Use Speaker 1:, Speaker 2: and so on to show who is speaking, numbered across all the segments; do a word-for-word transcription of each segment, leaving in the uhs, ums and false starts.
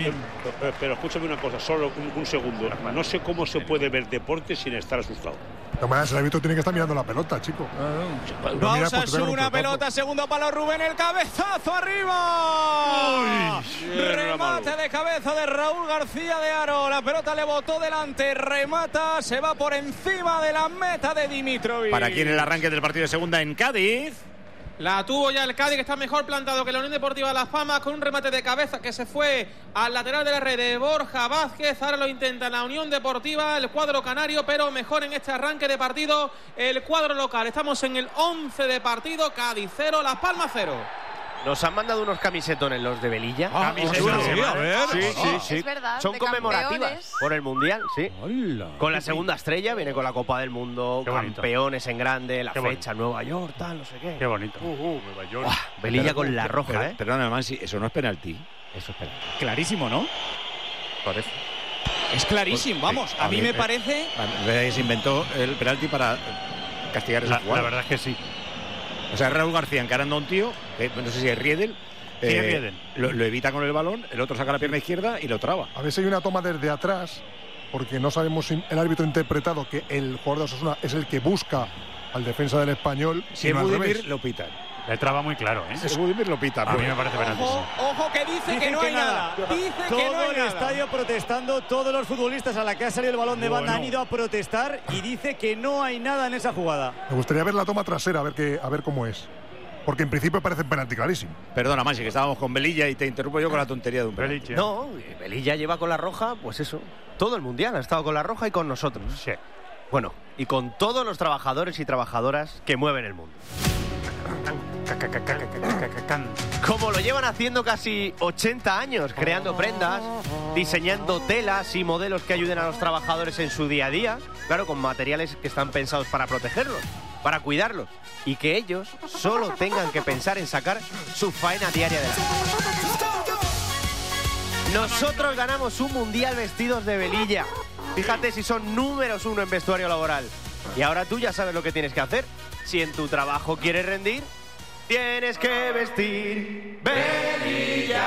Speaker 1: bien.
Speaker 2: Pero, pero escúchame una cosa, solo un, un segundo. No sé cómo se puede ver deporte sin estar asustado.
Speaker 3: De manera, el árbitro tiene que estar mirando la pelota, chico.
Speaker 1: Vamos a subir una pelota, segundo palo Rubén, el cabezazo arriba. Uy, remate de cabeza de Raúl García de Haro. La pelota le botó delante, remata, se va por encima de la meta de Dimitrovic.
Speaker 4: Para quien el arranque del partido de segunda en Cádiz.
Speaker 5: La tuvo ya el Cádiz, que está mejor plantado que la Unión Deportiva Las Palmas, con un remate de cabeza que se fue al lateral de la red de Borja Vázquez. Ahora lo intenta la Unión Deportiva, el cuadro canario, pero mejor en este arranque de partido el cuadro local. Estamos en el once de partido, Cádiz cero, Las Palmas cero.
Speaker 6: Nos han mandado unos camisetones los de Velilla.
Speaker 4: Ah, camisetones,
Speaker 6: sí, a ver. Sí, sí, sí.
Speaker 7: Es verdad,
Speaker 6: son conmemorativas
Speaker 7: campeones.
Speaker 6: Por el Mundial, sí.
Speaker 4: Hola.
Speaker 6: Con la segunda estrella, viene con la Copa del Mundo, campeones en grande, la
Speaker 8: qué
Speaker 6: fecha, bonito. Nueva York, tal, no sé qué.
Speaker 8: Qué bonito.
Speaker 6: Uh, uh. Nueva York. Uah, Velilla con la roja,
Speaker 4: pero,
Speaker 6: ¿eh?
Speaker 4: Perdona, Mansi, eso no es penalti.
Speaker 6: Eso es penalti.
Speaker 1: Clarísimo, ¿no?
Speaker 4: Parece.
Speaker 1: Es clarísimo, vamos. A, a mí me parece...
Speaker 4: Se inventó el penalti para castigar esa
Speaker 8: la,
Speaker 4: jugada.
Speaker 8: La verdad es que sí.
Speaker 4: O sea, Raúl García encarando a un tío, que no sé si es Riedel.
Speaker 8: Sí,
Speaker 4: eh, lo, lo evita con el balón, el otro saca la pierna izquierda y lo traba.
Speaker 3: A ver si hay una toma desde atrás, porque no sabemos si el árbitro ha interpretado que el jugador de Osasuna es el que busca al defensa del Español.
Speaker 4: Si es Budimir, lo pitan.
Speaker 8: Le traba muy claro, ¿eh?
Speaker 4: Si es Budimir, lo pitan.
Speaker 8: A mí me parece penalti.
Speaker 1: Ojo, ojo que dice
Speaker 9: Dicen
Speaker 1: que no
Speaker 9: que
Speaker 1: hay
Speaker 9: nada.
Speaker 1: nada. Dice
Speaker 9: Todo
Speaker 1: que no hay
Speaker 9: el
Speaker 1: nada.
Speaker 9: estadio protestando, todos los futbolistas a la que ha salido el balón de banda
Speaker 8: Bueno.
Speaker 9: han ido a protestar y dice que no hay nada en esa jugada.
Speaker 3: Me gustaría ver la toma trasera, a ver, qué, a ver cómo es. Porque en principio parece penalti clarísimo.
Speaker 4: Perdona, Mansi, que estábamos con Velilla y te interrumpo yo con la tontería de un penalti.
Speaker 8: Velilla.
Speaker 6: No, Velilla lleva con la roja, pues eso. Todo el Mundial ha estado con la roja y con nosotros.
Speaker 8: Sí.
Speaker 6: Bueno, y con todos los trabajadores y trabajadoras que mueven el mundo. Como lo llevan haciendo casi ochenta años, creando prendas, diseñando telas y modelos que ayuden a los trabajadores en su día a día, claro, con materiales que están pensados para protegerlos, para cuidarlos, y que ellos solo tengan que pensar en sacar su faena diaria de la casa. Nosotros ganamos un mundial vestidos de Velilla. Fíjate si son números uno en vestuario laboral. Y ahora tú ya sabes lo que tienes que hacer. Si en tu trabajo quieres rendir, tienes que vestir Velilla.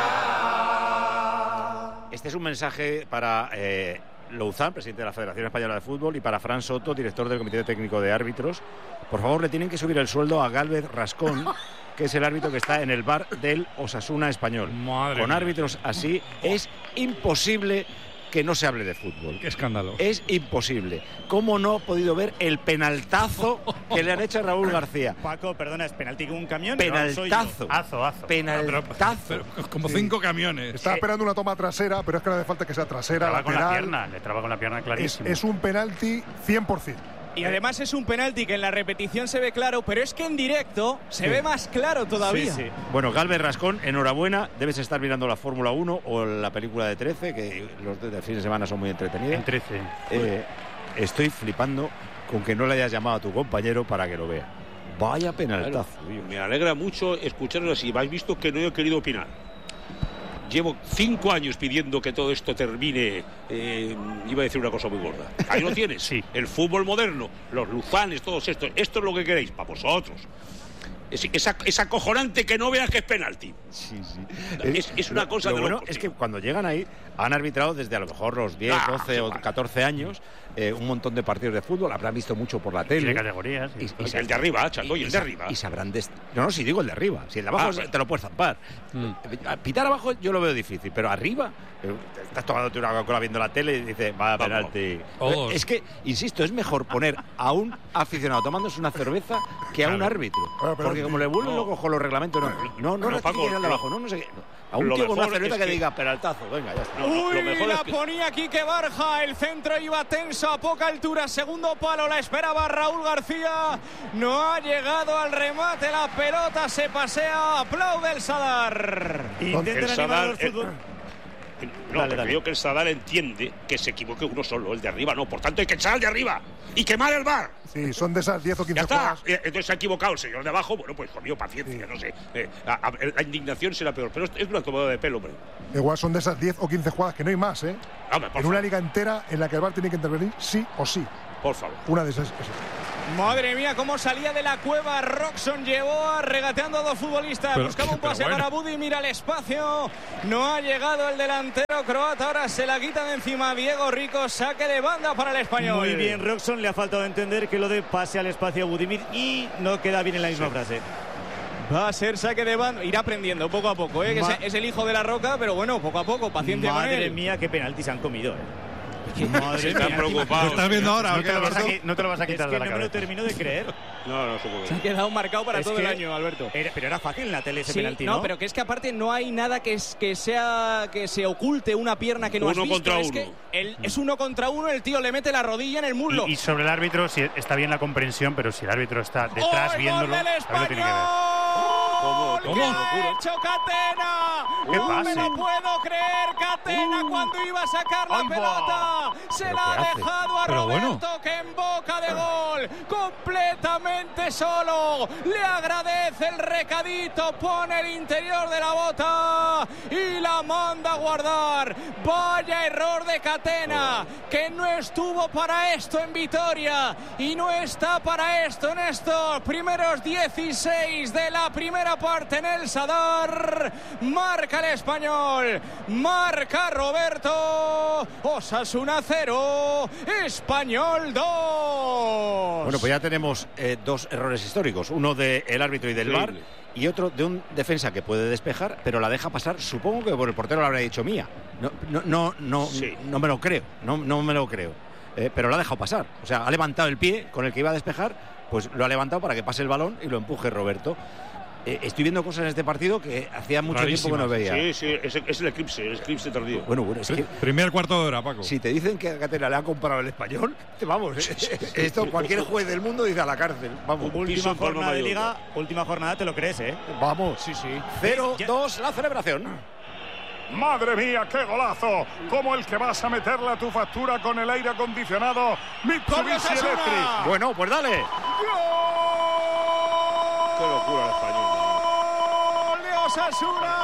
Speaker 4: Este es un mensaje para eh, Louzán, presidente de la Federación Española de Fútbol, y para Fran Soto, director del Comité Técnico de Árbitros. Por favor, le tienen que subir el sueldo a Gálvez Rascón, que es el árbitro que está en el bar del Osasuna Español.
Speaker 8: Madre
Speaker 4: Con
Speaker 8: mía.
Speaker 4: árbitros así es imposible que no se hable de fútbol.
Speaker 8: Qué escándalo.
Speaker 4: Es imposible. ¿Cómo no he podido ver el penaltazo que le han hecho a Raúl García?
Speaker 9: Paco, perdona, ¿es penalti con un camión?
Speaker 4: Penaltazo.
Speaker 8: Azo, azo.
Speaker 4: Penaltazo.
Speaker 8: Pero, pero, como cinco camiones.
Speaker 3: Está esperando una toma trasera, pero es que no hace falta que sea trasera,
Speaker 8: Traba con la
Speaker 3: lateral.
Speaker 8: pierna, le traba con la pierna
Speaker 3: Es,
Speaker 8: clarísimo.
Speaker 3: es un penalti cien por ciento.
Speaker 1: Y además es un penalti que en la repetición se ve claro, pero es que en directo se
Speaker 4: Sí.
Speaker 1: ve más claro todavía.
Speaker 9: Sí, sí.
Speaker 4: Bueno, Gálvez Rascón, enhorabuena. Debes estar mirando la Fórmula uno o la película de trece, que los de fin de semana son muy entretenidos.
Speaker 8: En trece.
Speaker 4: Eh, estoy flipando con que no le hayas llamado a tu compañero para que lo vea. Vaya penaltazo.
Speaker 2: Claro, me alegra mucho escucharlo así. Habéis visto que no he querido opinar. Llevo cinco años pidiendo que todo esto termine. Eh, iba a decir una cosa muy gorda. Ahí lo tienes.
Speaker 8: Sí.
Speaker 2: El fútbol moderno, los luzanes, todos estos. Esto es lo que queréis, para vosotros. Es, es, ac- es acojonante que no veas que es penalti.
Speaker 4: Sí, sí.
Speaker 2: Es, es una
Speaker 4: Lo-
Speaker 2: cosa
Speaker 4: lo
Speaker 2: de
Speaker 4: bueno
Speaker 2: locos,
Speaker 4: es
Speaker 2: tío.
Speaker 4: que cuando llegan ahí han arbitrado desde a lo mejor los diez,
Speaker 2: Ah,
Speaker 4: doce
Speaker 2: sí,
Speaker 4: o
Speaker 2: vale.
Speaker 4: catorce años eh, un montón de partidos de fútbol, habrán visto mucho por la
Speaker 8: Y
Speaker 4: tele.
Speaker 8: de categorías. sí.
Speaker 4: Y- y
Speaker 2: El de arriba, Chango, y el de
Speaker 4: sa-
Speaker 2: arriba.
Speaker 4: Y sabrán de... No, no, si digo el de arriba. Si el de abajo
Speaker 2: Ah,
Speaker 4: se-
Speaker 2: bueno.
Speaker 4: te lo puedes zampar. Eh, Pitar abajo yo lo veo difícil, pero arriba eh, estás tomándote una Coca-Cola viendo la tele y dices, va,
Speaker 2: Vamos.
Speaker 4: penalti.
Speaker 8: Oh.
Speaker 4: Es que, insisto, es mejor poner a un aficionado tomándose una cerveza que a un
Speaker 8: Claro.
Speaker 4: árbitro.
Speaker 3: Ah, pero-
Speaker 4: Porque como le vuelven
Speaker 2: No.
Speaker 4: locos con los reglamentos, no, no, no,
Speaker 2: No, Paco,
Speaker 4: rectifiquen al de
Speaker 2: lo-
Speaker 4: abajo, no, no sé qué. A un
Speaker 2: lo
Speaker 4: tío con una
Speaker 2: mejor
Speaker 4: cerveza
Speaker 2: es
Speaker 4: que
Speaker 2: que-
Speaker 4: diga penaltazo, venga, ya está.
Speaker 2: No, no,
Speaker 1: Uy,
Speaker 2: lo mejor
Speaker 1: la
Speaker 2: es que-
Speaker 1: ponía Quique Barja, el centro iba tenso a poca altura, segundo palo, la esperaba Raúl García, no ha llegado al remate, la pelota se pasea, aplaude el Sadar.
Speaker 9: Intenten
Speaker 2: El
Speaker 9: animar a
Speaker 2: Sadar,
Speaker 9: los
Speaker 2: eh,
Speaker 9: fútbol.
Speaker 2: No,
Speaker 4: Dale,
Speaker 2: pero
Speaker 4: dale.
Speaker 2: creo que el Sadar entiende que se equivoque uno solo, el de arriba no. Por tanto, hay que echar al de arriba y quemar el bar.
Speaker 3: Sí, son de esas diez o
Speaker 2: Ya
Speaker 3: quince
Speaker 2: está.
Speaker 3: jugadas.
Speaker 2: Eh, Entonces se ha equivocado el señor de abajo. Bueno, pues conmigo, paciencia, no sé. Eh, a- a- la indignación será peor. Pero es una tomada de pelo, hombre.
Speaker 3: Igual son de esas diez o quince jugadas que no hay más, ¿eh?
Speaker 2: Hombre, por
Speaker 3: En una
Speaker 2: favor.
Speaker 3: liga entera en la que el V A R tiene que intervenir sí o sí.
Speaker 2: Por favor.
Speaker 3: Una de esas es esa.
Speaker 1: Madre mía, cómo salía de la cueva Roxon, llevó regateando a dos futbolistas, pero, buscaba un pase bueno. para Budimir al espacio, no ha llegado el delantero croata, ahora se la quita de encima Diego Rico, saque de banda para el español.
Speaker 9: Muy bien Roxon, le ha faltado entender que lo de pase al espacio a Budimir y no queda bien en la misma sí. frase.
Speaker 1: Va a ser saque de banda, irá aprendiendo poco a poco, ¿eh? que es, es el hijo de la roca, pero bueno, poco a poco, paciencia con él.
Speaker 9: Madre mía, qué penalti se han comido, ¿eh?
Speaker 2: Madre están preocupados.
Speaker 8: ¿Lo estás viendo ahora?
Speaker 4: No te lo vas a, no te lo vas a quitar
Speaker 9: es que
Speaker 4: de la
Speaker 9: no
Speaker 4: cabeza.
Speaker 9: me lo termino de creer.
Speaker 2: No, no, supongo.
Speaker 1: Se ha quedado marcado para
Speaker 9: es
Speaker 1: todo el año, Alberto.
Speaker 9: Era, pero era fácil en la tele ese
Speaker 1: sí,
Speaker 9: penalti,
Speaker 1: ¿no?
Speaker 9: ¿no?
Speaker 1: Pero que es que aparte no hay nada que, es, que sea que se oculte una pierna que no
Speaker 2: uno
Speaker 1: has visto.
Speaker 2: Contra
Speaker 1: es
Speaker 2: uno.
Speaker 1: que el, es uno contra uno, el tío le mete la rodilla en el muslo.
Speaker 8: Y, y sobre el árbitro, si está bien la comprensión, pero si el árbitro está detrás
Speaker 1: ¡Oh,
Speaker 8: viéndolo,
Speaker 1: gol del
Speaker 8: algo tiene que ver.
Speaker 2: ¿Cómo?
Speaker 1: ¿Qué ha hecho Catena?
Speaker 8: ¿Qué
Speaker 1: No
Speaker 8: pase?
Speaker 1: me lo puedo creer. Catena uh, cuando iba a sacar la pelota se la ha dejado a
Speaker 8: pero
Speaker 1: Roberto
Speaker 8: bueno.
Speaker 1: que en boca de gol completamente solo le agradece el recadito, pone el interior de la bota y la manda a guardar. Vaya error de Catena, que no estuvo para esto en Vitoria y no está para esto en estos primeros dieciséis de la primera parte en el Sadar. Marca el español, marca Roberto. Osasuna cero, Español dos.
Speaker 4: Bueno, pues ya tenemos eh, dos errores históricos, uno del árbitro y del V A R y otro de un defensa que puede despejar, pero la deja pasar, supongo que por el portero lo habrá dicho mía. No, no, no, no, sí. no me lo creo, no, no me lo creo. Eh, pero lo ha dejado pasar, o sea, ha levantado el pie con el que iba a despejar, pues lo ha levantado para que pase el balón y lo empuje Roberto. Eh, estoy viendo cosas en este partido que hacía mucho
Speaker 2: Rarísimas.
Speaker 4: tiempo que no veía.
Speaker 2: Sí, sí, es, es el eclipse, el eclipse tardío.
Speaker 4: Bueno, bueno, es que
Speaker 8: primer cuarto de hora, Paco.
Speaker 4: Si te dicen que a Catena le ha comprado el español, te vamos, esto cualquier juez del mundo dice a la cárcel. Vamos.
Speaker 9: Última jornada de Liga, última jornada, te lo crees, ¿eh?
Speaker 4: Vamos.
Speaker 1: Sí, sí.
Speaker 4: cero dos la celebración.
Speaker 7: ¡Madre mía, qué golazo! Como el que vas a meterle a tu factura con el aire acondicionado Mitsubishi Electric.
Speaker 4: Bueno, pues dale.
Speaker 7: ¡Gol!
Speaker 2: ¡Qué locura el español!
Speaker 1: ¡Gol de Osasuna!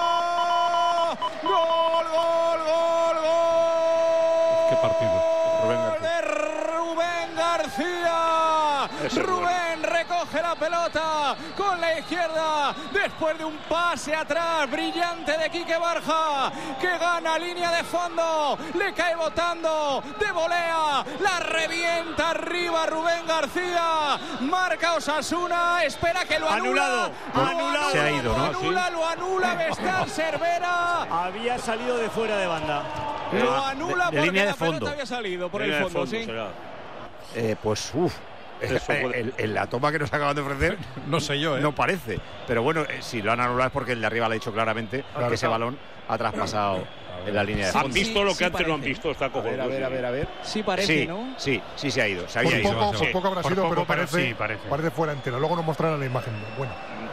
Speaker 1: ¡Gol, gol, gol, gol!
Speaker 8: ¡Qué partido!
Speaker 1: Rubén García. De Rubén García.
Speaker 2: Ese
Speaker 1: Rubén recoge la pelota con la izquierda después de un pase atrás brillante de Quique Barja, que gana línea de fondo, le cae botando de volea, la revienta arriba Rubén García, marca Osasuna, espera que lo
Speaker 9: anulado,
Speaker 1: anula,
Speaker 9: anulado,
Speaker 4: se ha ido, ¿no?
Speaker 1: lo anula,
Speaker 4: ¿Sí?
Speaker 1: lo anula Bestar Cervera,
Speaker 9: había salido de fuera de banda,
Speaker 1: lo
Speaker 4: Ah,
Speaker 1: anula
Speaker 4: de- de
Speaker 1: porque
Speaker 4: línea de
Speaker 1: la pelota
Speaker 4: fondo.
Speaker 1: había salido por
Speaker 2: Línea
Speaker 1: el
Speaker 2: de
Speaker 1: fondo,
Speaker 2: fondo
Speaker 1: sí.
Speaker 2: será.
Speaker 4: Eh, pues uff.
Speaker 2: puede-
Speaker 4: En la toma que nos acaban de ofrecer,
Speaker 8: No sé yo, ¿eh?
Speaker 4: no parece. Pero bueno, eh, si lo han anulado es porque el de arriba le ha dicho claramente
Speaker 3: Claro,
Speaker 4: que ese
Speaker 3: claro.
Speaker 4: balón ha traspasado en la línea de
Speaker 2: ¿Han
Speaker 4: fondo.
Speaker 2: visto lo
Speaker 1: sí
Speaker 2: que antes no han
Speaker 1: parece.
Speaker 2: visto? Está
Speaker 4: A ver,
Speaker 2: cojonudo.
Speaker 4: a ver, a ver, a ver.
Speaker 1: Sí parece,
Speaker 4: Sí,
Speaker 1: ¿no?
Speaker 4: sí, sí se ha ido. Se
Speaker 3: Por
Speaker 4: había ido.
Speaker 3: poco, por
Speaker 2: sí.
Speaker 3: poco habrá
Speaker 8: Por
Speaker 3: sido,
Speaker 8: poco,
Speaker 3: pero
Speaker 8: pero
Speaker 3: parece,
Speaker 8: sí, parece.
Speaker 3: parece fuera entera. Luego nos mostrarán la imagen. Bueno,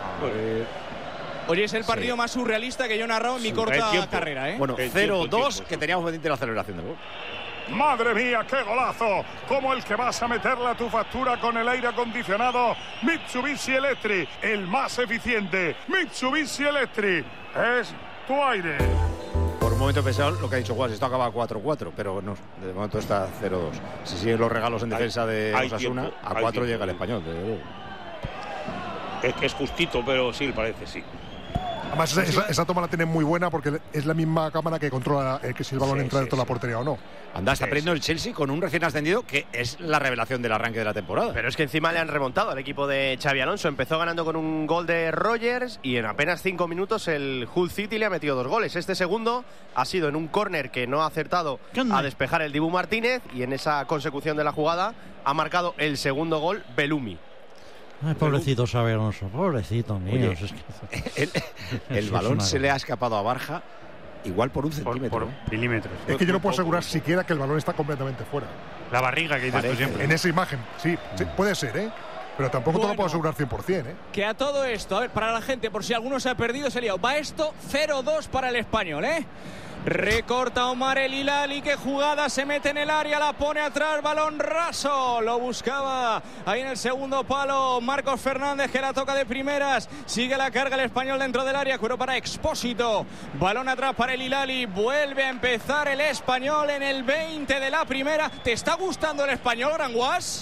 Speaker 1: Oye, es el partido
Speaker 4: Sí.
Speaker 1: más surrealista que yo he narrado en mi corta
Speaker 2: hay tiempo.
Speaker 1: carrera, ¿eh?
Speaker 4: Bueno,
Speaker 2: El
Speaker 4: cero
Speaker 2: tiempo,
Speaker 4: dos,
Speaker 2: tiempo,
Speaker 4: que
Speaker 2: sí.
Speaker 4: teníamos pendiente la celebración del gol.
Speaker 7: ¡Madre mía, qué golazo! Como el que vas a meterle a tu factura con el aire acondicionado Mitsubishi Electric, el más eficiente. Mitsubishi Electric es tu aire.
Speaker 4: Por un momento he pensado lo que ha dicho Juan, esto acaba cuatro cuatro, pero no, de momento está cero dos. Si siguen los regalos en
Speaker 2: Hay-
Speaker 4: defensa de
Speaker 2: hay
Speaker 4: Osasuna,
Speaker 2: tiempo,
Speaker 4: a
Speaker 2: hay
Speaker 4: cuatro
Speaker 2: tiempo.
Speaker 4: llega el español. desde luego.
Speaker 2: Es que es justito, pero sí, parece, sí.
Speaker 3: además esa, esa, esa toma la tienen muy buena porque es la misma cámara que controla eh, que si el balón
Speaker 4: Sí,
Speaker 3: entra
Speaker 4: sí,
Speaker 3: dentro de la
Speaker 4: sí.
Speaker 3: portería o no.
Speaker 4: Anda, está
Speaker 2: Sí,
Speaker 4: perdiendo
Speaker 2: sí.
Speaker 4: el Chelsea con un recién ascendido que es la revelación del arranque de la temporada.
Speaker 6: Pero es que encima le han remontado al equipo de Xavi Alonso. Empezó ganando con un gol de Rogers y en apenas cinco minutos el Hull City le ha metido dos goles. Este segundo ha sido en un córner que no ha acertado a despejar el Dibu Martínez y en esa consecución de la jugada ha marcado el segundo gol Belumi.
Speaker 10: Ay, pobrecito Xabi Alonso, pobrecito mío.
Speaker 4: Oye,
Speaker 10: es que...
Speaker 4: el, el
Speaker 10: Eso
Speaker 4: balón
Speaker 10: es
Speaker 4: se
Speaker 10: una-
Speaker 4: le ha escapado a Barja igual por un
Speaker 8: Por,
Speaker 4: centímetro.
Speaker 8: por milímetros.
Speaker 3: Es que yo no puedo asegurar siquiera que el balón está completamente fuera.
Speaker 8: La barriga que dices tú
Speaker 4: Parece.
Speaker 8: siempre.
Speaker 3: En esa imagen, sí, sí, puede ser, ¿eh? Pero tampoco te
Speaker 1: Bueno.
Speaker 3: lo puedo asegurar cien por cien, ¿eh?
Speaker 1: Que a todo esto, a ver, para la gente, por si alguno se ha perdido, se ha liado. Va esto cero dos para el español, ¿eh? Recorta Omar El Hilali, que jugada, se mete en el área, la pone atrás, balón raso, lo buscaba ahí en el segundo palo Marcos Fernández, que la toca de primeras, sigue la carga el español dentro del área, curó para Expósito, balón atrás para El Hilali, vuelve a empezar el español en el veinte de la primera. ¿Te está gustando el español, Gran Guas?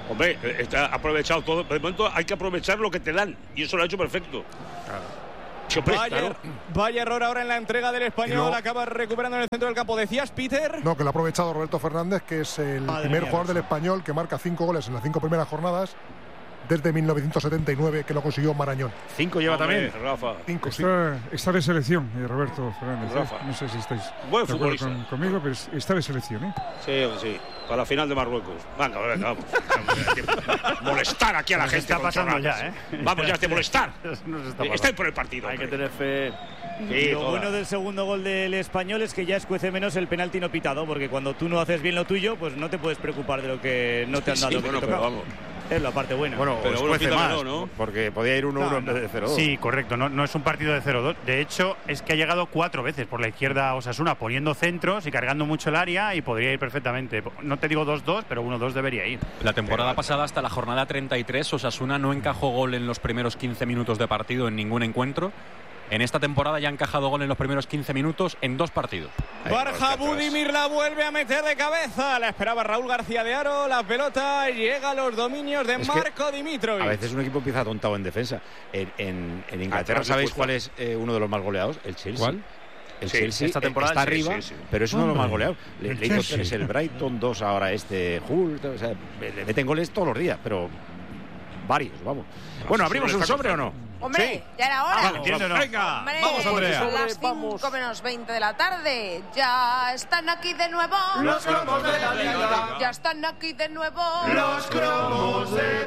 Speaker 2: Hombre, está aprovechado todo. De momento hay que aprovechar lo que te dan. Y eso lo ha hecho perfecto. Claro. Siempre,
Speaker 1: vaya,
Speaker 2: claro.
Speaker 1: vaya error ahora en la entrega del Español.
Speaker 3: No.
Speaker 1: Acaba recuperando en el centro del campo. ¿Decías, Peter?
Speaker 3: No, que lo ha aprovechado Roberto Fernández, que es el
Speaker 9: Madre
Speaker 3: primer
Speaker 9: mía,
Speaker 3: jugador
Speaker 9: Rosa.
Speaker 3: del Español que marca cinco goles en las cinco primeras jornadas desde mil novecientos setenta y nueve, que lo consiguió Marañón.
Speaker 4: Cinco lleva
Speaker 2: Hombre,
Speaker 4: también.
Speaker 2: Rafa.
Speaker 3: Cinco, sí.
Speaker 11: Está, está de selección, eh, Roberto Fernández. ¿eh?
Speaker 2: Rafa.
Speaker 11: No sé si estáis
Speaker 2: Buen
Speaker 11: de acuerdo
Speaker 2: futbolista.
Speaker 11: con- conmigo, pero está de selección. ¿eh?
Speaker 2: Sí, sí. Para la final de Marruecos. Venga, venga, vamos. Molestar aquí a la
Speaker 8: Nos
Speaker 2: gente.
Speaker 8: está
Speaker 2: con
Speaker 8: pasando
Speaker 2: chorradas.
Speaker 8: ya, ¿eh?
Speaker 2: Vamos ya de molestar.
Speaker 8: Nos está
Speaker 2: Eh,
Speaker 8: pasando.
Speaker 2: Estáis por el partido.
Speaker 6: Hay que
Speaker 2: hombre.
Speaker 6: tener fe.
Speaker 2: Sí,
Speaker 9: Lo
Speaker 2: toda.
Speaker 9: bueno del segundo gol del Español es que ya escuece menos el penalti no pitado, porque cuando tú no haces bien lo tuyo, pues no te puedes preocupar de lo que no te han dado.
Speaker 2: Sí,
Speaker 9: lo que
Speaker 2: bueno,
Speaker 9: te
Speaker 2: pero
Speaker 9: tocaba.
Speaker 2: vamos.
Speaker 9: Es la parte buena.
Speaker 4: Bueno,
Speaker 2: Pero
Speaker 4: os
Speaker 2: bueno,
Speaker 4: cuece
Speaker 2: quítamelo,
Speaker 4: más,
Speaker 2: ¿no?
Speaker 4: porque podía ir uno uno
Speaker 9: No,
Speaker 4: en vez de cero dos.
Speaker 8: Sí, correcto, no, no es un partido de cero dos. De hecho, es que ha llegado cuatro veces por la izquierda Osasuna poniendo centros y cargando mucho el área y podría ir perfectamente. No te digo dos dos, pero uno dos debería ir.
Speaker 12: La temporada pasada, hasta la jornada treinta y tres, Osasuna no encajó gol en los primeros quince minutos de partido en ningún encuentro. En esta temporada ya ha encajado gol en los primeros quince minutos en dos partidos.
Speaker 1: Barja Budimir la vuelve a meter de cabeza. La esperaba Raúl García de Aro. La pelota llega a los dominios de
Speaker 4: Es que
Speaker 1: Marco Dimitrovic.
Speaker 4: A veces un equipo empieza atontado en defensa. En, en- en Inglaterra,
Speaker 2: Atrás
Speaker 4: ¿sabéis
Speaker 2: le
Speaker 4: cuál
Speaker 2: cuesta.
Speaker 4: es eh, uno de los más goleados? El Chelsea.
Speaker 10: ¿Cuál?
Speaker 4: El
Speaker 2: Sí,
Speaker 4: Chelsea
Speaker 6: esta
Speaker 4: eh,
Speaker 6: temporada
Speaker 4: está
Speaker 6: sí,
Speaker 4: arriba,
Speaker 2: sí, sí.
Speaker 4: pero es uno de los más
Speaker 10: Hombre,
Speaker 4: goleados. Le,
Speaker 10: el
Speaker 4: le hizo
Speaker 10: Chelsea.
Speaker 4: tres el Brighton, dos ahora este Hull. O sea, le meten goles todos los días, pero varios, vamos. Bueno, ¿abrimos un sobre o no?
Speaker 13: Hombre, ya era hora.
Speaker 4: Ah, entiendo, ¿no?
Speaker 1: Venga,
Speaker 13: Hombre,
Speaker 1: vamos, Andrea.
Speaker 13: son las cinco menos veinte de la tarde. Ya están aquí de nuevo.
Speaker 14: Los cromos de la liga.
Speaker 13: Ya están aquí de nuevo.
Speaker 14: Los cromos de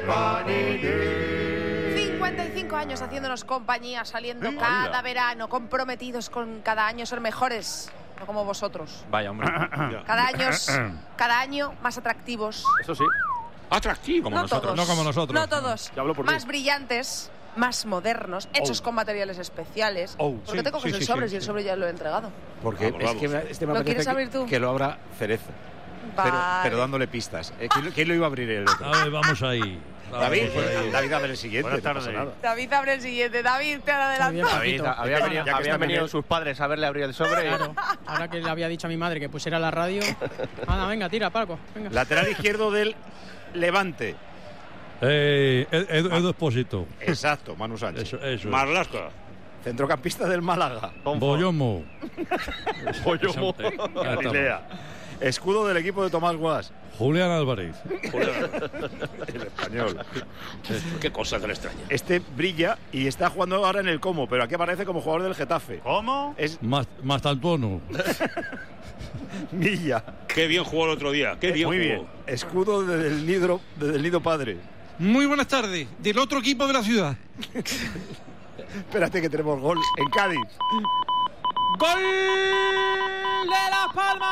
Speaker 14: Panini.
Speaker 13: cincuenta y cinco años haciéndonos compañía, saliendo
Speaker 12: Hola.
Speaker 13: cada verano, comprometidos con cada año ser mejores. No como vosotros.
Speaker 12: Vaya, hombre.
Speaker 13: Cada año, cada año más atractivos.
Speaker 12: Eso sí.
Speaker 2: Atractivo.
Speaker 12: Como
Speaker 13: no
Speaker 12: nosotros.
Speaker 13: todos.
Speaker 10: No como nosotros.
Speaker 13: No todos.
Speaker 12: Yo hablo por mí.
Speaker 13: Más brillantes, más modernos, hechos con materiales especiales.
Speaker 10: Oh,
Speaker 13: ¿Por qué
Speaker 10: sí,
Speaker 13: te coges
Speaker 10: sí,
Speaker 13: el
Speaker 10: sí,
Speaker 13: sobre
Speaker 10: sí,
Speaker 13: si el
Speaker 10: sí.
Speaker 13: sobre ya lo he entregado?
Speaker 4: Porque
Speaker 2: Vamos,
Speaker 4: es
Speaker 2: vamos.
Speaker 4: que me- este me
Speaker 13: ¿Lo
Speaker 4: apetece
Speaker 13: quieres abrir
Speaker 4: que,
Speaker 13: tú?
Speaker 4: que lo abra Cerezo. Pero,
Speaker 13: Vale.
Speaker 4: pero dándole pistas. Eh, ¿quién, quién lo iba a abrir el otro?
Speaker 10: A ver, vamos ahí.
Speaker 4: David,
Speaker 10: Vamos ahí.
Speaker 4: David, abre el siguiente.
Speaker 8: Buenas
Speaker 4: no pasa
Speaker 8: tardes.
Speaker 4: nada.
Speaker 13: David abre el siguiente. David, te han adelantado.
Speaker 6: David, había
Speaker 4: Ya
Speaker 6: venido,
Speaker 4: que
Speaker 6: habían
Speaker 4: está
Speaker 6: venido
Speaker 4: Miguel.
Speaker 6: sus padres a verle abrir el sobre.
Speaker 5: Claro, ahora que le había dicho a mi madre que pusiera la radio. Anda, venga, tira, Paco. Venga.
Speaker 4: Lateral izquierdo del Levante.
Speaker 10: Eh, Ed- Ed- Edu Espósito.
Speaker 4: Exacto, Manu Sánchez.
Speaker 10: Eso, eso.
Speaker 2: Marlasca.
Speaker 4: Centrocampista del Málaga.
Speaker 10: Boyomo.
Speaker 6: Boyomo.
Speaker 10: Ya estamos.
Speaker 4: Galilea. Escudo del equipo de Tomás Guas.
Speaker 10: Julián Álvarez.
Speaker 4: El español.
Speaker 2: Qué cosa tan extraña.
Speaker 4: Este brilla y está jugando ahora en el Como, pero aquí aparece como jugador del Getafe.
Speaker 8: ¿Cómo?
Speaker 4: Es
Speaker 10: Más, Mastantuono.
Speaker 4: Milla.
Speaker 2: Qué bien jugó el otro día. Qué bien
Speaker 4: Muy
Speaker 2: jugó.
Speaker 4: bien. Escudo del Nido, del Nido Padre.
Speaker 11: Muy buenas tardes. Del otro equipo de la ciudad.
Speaker 4: Espérate que tenemos gol en Cádiz.
Speaker 5: ¡Gol de Las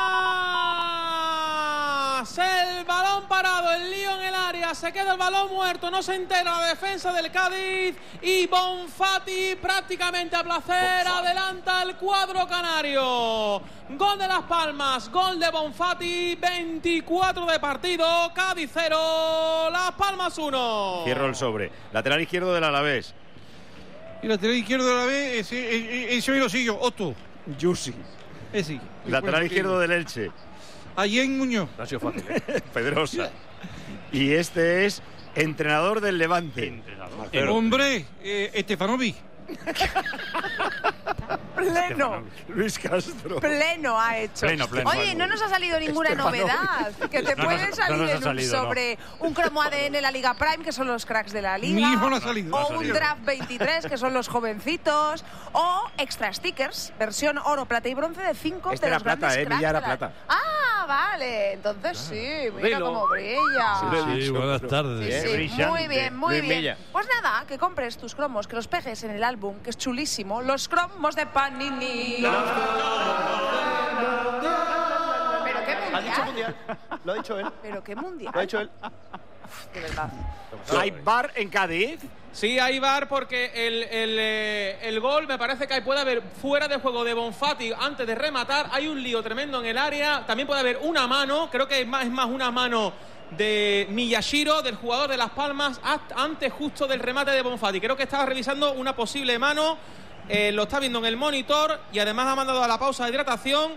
Speaker 5: Palmas! El balón parado, el lío en el área, se queda el balón muerto, no se entera la defensa del Cádiz y Bonfati prácticamente a placer adelanta el cuadro canario. Gol de Las Palmas, gol de Bonfati, veinticuatro de partido, Cádiz cero, Las Palmas uno.
Speaker 4: Cierro el sobre. Lateral izquierdo del Alavés.
Speaker 11: Y lateral izquierdo de la B, ese, ese lo sigo, Otto.
Speaker 4: Yusi.
Speaker 11: Ese.
Speaker 4: Lateral izquierdo del Elche.
Speaker 11: Allí en Muñoz.
Speaker 6: No ha sido fácil, ¿eh?
Speaker 4: Pedrosa. Y este es entrenador del Levante.
Speaker 11: El hombre, eh, Estefanovic.
Speaker 13: Pleno.
Speaker 4: Luis Castro.
Speaker 13: Pleno ha hecho.
Speaker 8: Pleno, pleno.
Speaker 13: Oye, no nos ha salido ninguna
Speaker 4: Estefanovic.
Speaker 13: novedad. Que te
Speaker 8: No
Speaker 13: puede
Speaker 8: nos-
Speaker 13: salir
Speaker 8: no nos ha
Speaker 13: en un
Speaker 8: salido, no.
Speaker 13: sobre un cromo A D N la Liga Prime, que son los cracks de la Liga.
Speaker 11: Mi hijo no ha salido.
Speaker 13: O un Draft veintitrés, que son los jovencitos. O extra stickers, versión oro, plata y bronce de cinco
Speaker 4: Este
Speaker 13: de
Speaker 4: era
Speaker 13: los
Speaker 4: plata,
Speaker 13: grandes
Speaker 4: eh,
Speaker 13: cracks
Speaker 4: Villa era
Speaker 13: de la-
Speaker 4: plata.
Speaker 13: Ah, vale. Entonces sí, mira
Speaker 6: Dilo.
Speaker 13: cómo brilla.
Speaker 10: Sí, buenas
Speaker 13: Sí,
Speaker 10: tardes.
Speaker 13: sí,
Speaker 6: brillante.
Speaker 13: muy bien, muy
Speaker 6: Luis
Speaker 13: bien.
Speaker 6: Milla.
Speaker 13: Pues nada, que compres tus cromos, que los pegues en el álbum, que es chulísimo. Los cromos de Panini. Pero qué
Speaker 6: Ha dicho
Speaker 13: mundial.
Speaker 6: mundial. Lo ha dicho él.
Speaker 13: Pero qué mundial.
Speaker 6: Lo ha dicho él.
Speaker 13: De verdad.
Speaker 4: Hay bar en Cádiz.
Speaker 5: Sí, hay V A R porque el, el, eh, el gol me parece que ahí puede haber fuera de juego de Bonfati antes de rematar. Hay un lío tremendo en el área. También puede haber una mano. Creo que es más, es más una mano de Miyashiro, del jugador de Las Palmas, hasta- antes justo del remate de Bonfati. Creo que estaba revisando una posible mano. Eh, lo está viendo en el monitor y además ha mandado a la pausa de hidratación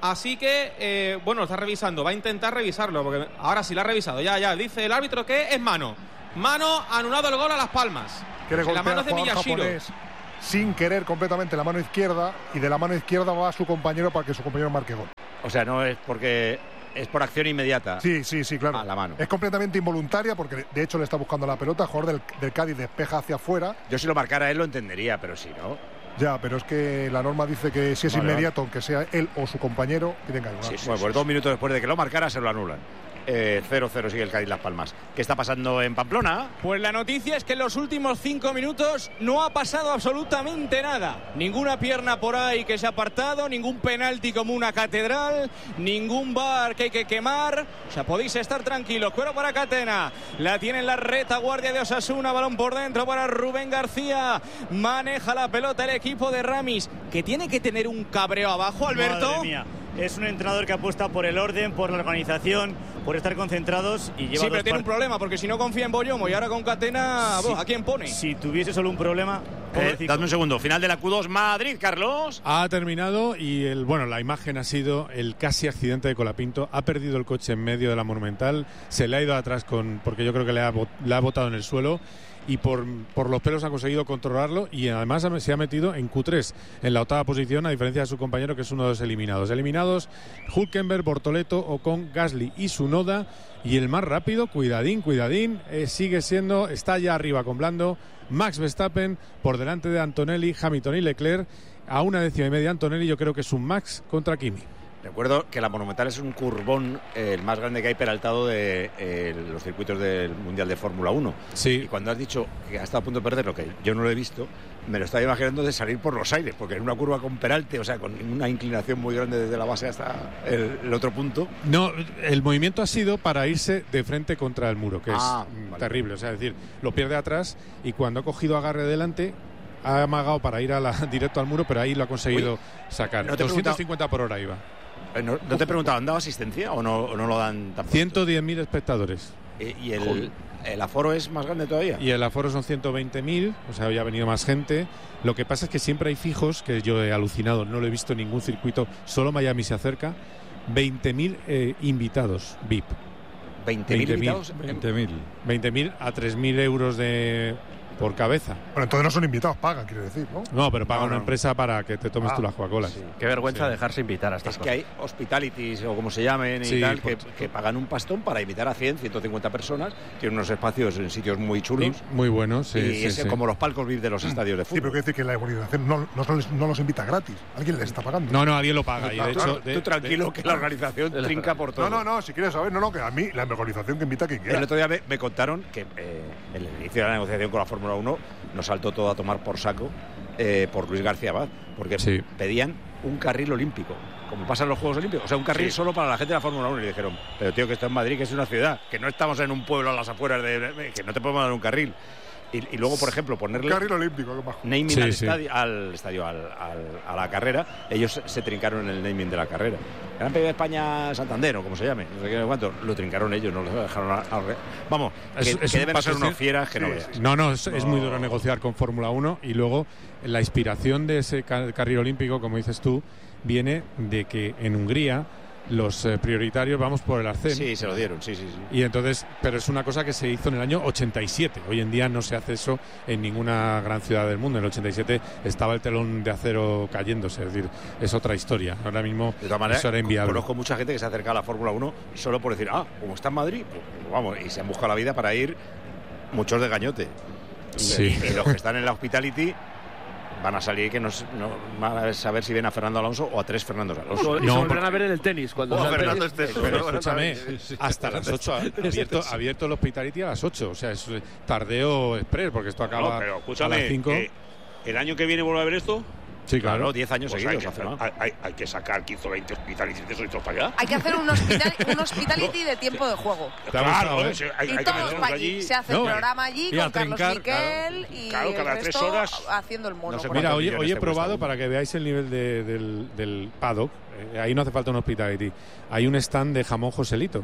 Speaker 5: Así que, eh, bueno, está revisando, va a intentar revisarlo, porque ahora sí lo ha revisado, ya, ya, dice el árbitro que es mano. Mano, anulado el gol a Las Palmas.
Speaker 3: Quiere
Speaker 5: la mano
Speaker 3: golpear
Speaker 5: es de
Speaker 3: al jugador
Speaker 5: Miyashiro.
Speaker 3: japonés sin querer completamente la mano izquierda, y de la mano izquierda va a su compañero para que su compañero marque gol.
Speaker 4: O sea, no es porque es por acción inmediata.
Speaker 3: Sí, sí, sí, claro.
Speaker 4: A la mano.
Speaker 3: Es completamente involuntaria porque de hecho le está buscando la pelota. El jugador del, del Cádiz despeja hacia afuera.
Speaker 4: Yo si lo marcara él lo entendería, pero si no...
Speaker 3: Ya, pero es que la norma dice que si es
Speaker 4: Vale,
Speaker 3: inmediato, aunque sea él o su compañero, tienen que anular.
Speaker 4: Sí, sí, bueno, pues dos minutos después de que lo marcara se lo anulan. Eh, cero cero sigue el Cádiz Las Palmas. ¿Qué está pasando en Pamplona?
Speaker 1: Pues la noticia es que en los últimos cinco minutos no ha pasado absolutamente nada. Ninguna pierna por ahí que se ha apartado, ningún penalti como una catedral, ningún bar que hay que quemar. O sea, podéis estar tranquilos. Cuero para Catena. La tiene en la retaguardia de Osasuna. Balón por dentro para Rubén García. Maneja la pelota el equipo de Ramis, que tiene que tener un cabreo abajo, Alberto.
Speaker 9: Madre mía. Es un entrenador que apuesta por el orden, por la organización, por estar concentrados y lleva
Speaker 1: Sí, pero
Speaker 9: dos
Speaker 1: tiene un problema, porque si no confía en Boyomo y ahora con Catena,
Speaker 9: Sí.
Speaker 1: bueno, ¿a quién pone?
Speaker 9: Si tuviese solo un problema...
Speaker 4: Eh, dadme un segundo. Final de la Q dos Madrid, Carlos.
Speaker 15: Ha terminado y el bueno la imagen ha sido el casi accidente de Colapinto. Ha perdido el coche en medio de la Monumental, se le ha ido atrás con porque yo creo que le ha, le ha botado en el suelo y por, por los pelos ha conseguido controlarlo y además se ha metido en Q tres, en la octava posición, a diferencia de su compañero que es uno de los eliminados. Eliminados Hülkenberg, Bortoleto, Ocon, Gasly y Tsunoda. Y el más rápido, cuidadín, cuidadín, eh, sigue siendo, está ya arriba con Blando, Max Verstappen por delante de Antonelli, Hamilton y Leclerc. A una décima y media Antonelli, yo creo que es un Max contra Kimi.
Speaker 4: Recuerdo que la Monumental es un curbón, eh, el más grande que hay peraltado de eh, los circuitos del Mundial de Fórmula uno.
Speaker 15: Sí.
Speaker 4: Y cuando has dicho que ha estado a punto de perder, lo que yo no lo he visto, me lo estaba imaginando de salir por los aires, porque en una curva con peralte, o sea, con una inclinación muy grande desde la base hasta el, el otro punto.
Speaker 15: No, el movimiento ha sido para irse de frente contra el muro, que
Speaker 4: Ah,
Speaker 15: es mm,
Speaker 4: vale.
Speaker 15: terrible. O sea, es decir, lo pierde atrás y cuando ha cogido agarre delante, ha amagado para ir a la, directo al muro, pero ahí lo ha conseguido
Speaker 4: Uy,
Speaker 15: sacar.
Speaker 4: no te he
Speaker 15: doscientos cincuenta por hora iba.
Speaker 4: Eh, ¿No, no te he preguntado, ¿han dado asistencia o no, o no lo dan tampoco?
Speaker 15: ciento diez mil espectadores.
Speaker 4: Eh, ¿Y el, el aforo es más grande todavía?
Speaker 15: Y el aforo son ciento veinte mil, o sea, ya ha venido más gente. Lo que pasa es que siempre hay fijos, que yo he alucinado, no lo he visto en ningún circuito, solo Miami se acerca, veinte mil eh, invitados V I P.
Speaker 4: ¿veinte mil invitados?
Speaker 15: veinte mil. veinte mil a tres mil euros de por cabeza.
Speaker 3: Bueno, entonces no son invitados, pagan, quiere decir, ¿no?
Speaker 15: No, pero paga
Speaker 3: No,
Speaker 15: una
Speaker 3: no.
Speaker 15: empresa para que te tomes
Speaker 3: Ah,
Speaker 15: tú las Coca-Colas.
Speaker 4: sí.
Speaker 6: Qué vergüenza
Speaker 15: Sí.
Speaker 6: dejarse invitar a estas
Speaker 4: Es que
Speaker 6: cosas.
Speaker 4: hay hospitalities o como se llamen y
Speaker 15: Sí,
Speaker 4: tal,
Speaker 15: por-
Speaker 4: que, que pagan un pastón para invitar a cien, ciento cincuenta personas. Tienen unos espacios en sitios muy chulos.
Speaker 15: Sí, muy bueno, sí,
Speaker 4: y
Speaker 15: sí,
Speaker 4: es
Speaker 15: sí.
Speaker 4: como los palcos V I P de los estadios de
Speaker 3: Sí,
Speaker 4: fútbol.
Speaker 3: pero quiere decir que la organización no, no, no les- no los invita gratis. Alguien les está pagando.
Speaker 15: No, no, alguien lo paga. Y de
Speaker 4: Tú-
Speaker 15: hecho,
Speaker 4: tú
Speaker 15: de-
Speaker 4: tranquilo
Speaker 15: de-
Speaker 4: que la organización trinca por todo.
Speaker 3: No, no, no, si quieres saber, no, no, que a mí la organización que invita a quien quiera.
Speaker 4: El otro día me, me contaron que eh, en el inicio de la negociación con la Fórmula uno nos saltó todo a tomar por saco eh, por Luis García Abad, porque
Speaker 15: Sí.
Speaker 4: pedían un carril olímpico, como pasa en los Juegos Olímpicos, o sea, un carril
Speaker 15: Sí.
Speaker 4: solo para la gente de la Fórmula uno. Y le dijeron, pero tío, que esto es Madrid, que es una ciudad, que no estamos en un pueblo a las afueras de... que no te podemos dar un carril. Y, y luego, por ejemplo, ponerle
Speaker 3: Un carril olímpico, qué bajo.
Speaker 4: naming
Speaker 15: Sí,
Speaker 4: al,
Speaker 15: sí.
Speaker 4: estadio, al estadio, al- al- a la carrera, ellos se trincaron en el naming de la carrera. Gran Premio de España Santander, o como se llame, no sé qué, no sé cuánto, lo trincaron ellos, no lo dejaron a- a- Vamos, que,
Speaker 15: Es- es
Speaker 4: que
Speaker 15: un
Speaker 4: deben
Speaker 15: paso
Speaker 4: ser unos
Speaker 15: cien-
Speaker 4: fieras que no
Speaker 3: Sí,
Speaker 4: veas.
Speaker 15: No, no, es, es muy
Speaker 3: No.
Speaker 15: duro negociar con Fórmula uno y luego la inspiración de ese ca- carril olímpico, como dices tú, viene de que en Hungría los eh, prioritarios vamos por el arcén.
Speaker 4: Sí, se lo dieron, sí, sí, sí.
Speaker 15: Y entonces, pero es una cosa que se hizo en el año ochenta y siete. Hoy en día no se hace eso en ninguna gran ciudad del mundo. En el ochenta y siete estaba el telón de acero cayéndose, es decir, es otra historia. Ahora mismo
Speaker 4: De todas maneras,
Speaker 15: eso era inviable.
Speaker 4: conozco mucha gente que se acerca a la Fórmula uno solo por decir, ah, como está en Madrid, pues, pues vamos, y se han buscado la vida para ir muchos de gañote. Y-
Speaker 15: Sí.
Speaker 4: Y los que están en la hospitality van a salir que no, s- no van a saber si ven a Fernando Alonso o a tres Fernandos Alonso.
Speaker 6: Y
Speaker 15: No,
Speaker 6: se volverán
Speaker 15: porque-
Speaker 6: a ver en el tenis cuando
Speaker 4: O
Speaker 6: sea el
Speaker 4: Fernando
Speaker 6: tenis.
Speaker 4: Esteso.
Speaker 15: Pero
Speaker 4: Bueno,
Speaker 15: escúchame,
Speaker 4: también, sí.
Speaker 15: hasta las ocho ha abierto, abierto el hospitality a las ocho. O sea, es tardeo express, porque esto acaba
Speaker 2: No, pero
Speaker 15: a
Speaker 2: escúchame,
Speaker 15: las cinco.
Speaker 2: que ¿el año que viene vuelve a ver esto?
Speaker 15: Sí, claro.
Speaker 4: Claro, diez años
Speaker 2: Pues
Speaker 4: seguidos.
Speaker 2: hay,
Speaker 4: hace
Speaker 2: que,
Speaker 4: nada.
Speaker 2: hay, hay- hay que sacar quince o veinte hospitales de esos y todos para allá.
Speaker 13: Hay que hacer un, hospital, un hospitality de tiempo de juego.
Speaker 15: Te ha gustado,
Speaker 2: Claro,
Speaker 15: ¿eh?
Speaker 2: sí, hay,
Speaker 13: Y
Speaker 2: hay que
Speaker 13: todos
Speaker 2: meternos
Speaker 13: para allí.
Speaker 2: allí.
Speaker 13: Se hace
Speaker 15: No,
Speaker 13: el programa allí
Speaker 15: y a
Speaker 13: con Carlos
Speaker 15: trincar,
Speaker 13: Miquel y
Speaker 2: Claro, cada
Speaker 13: el
Speaker 2: tres
Speaker 13: resto
Speaker 2: horas.
Speaker 13: haciendo el mono.
Speaker 4: No sé
Speaker 13: por
Speaker 4: cuántos
Speaker 15: Mira, hoy,
Speaker 4: millones
Speaker 15: hoy he
Speaker 4: te
Speaker 15: probado
Speaker 4: cuesta
Speaker 15: para que veáis el nivel de- del, del paddock. Eh, ahí no hace falta un hospitality. Hay un stand de jamón Joselito.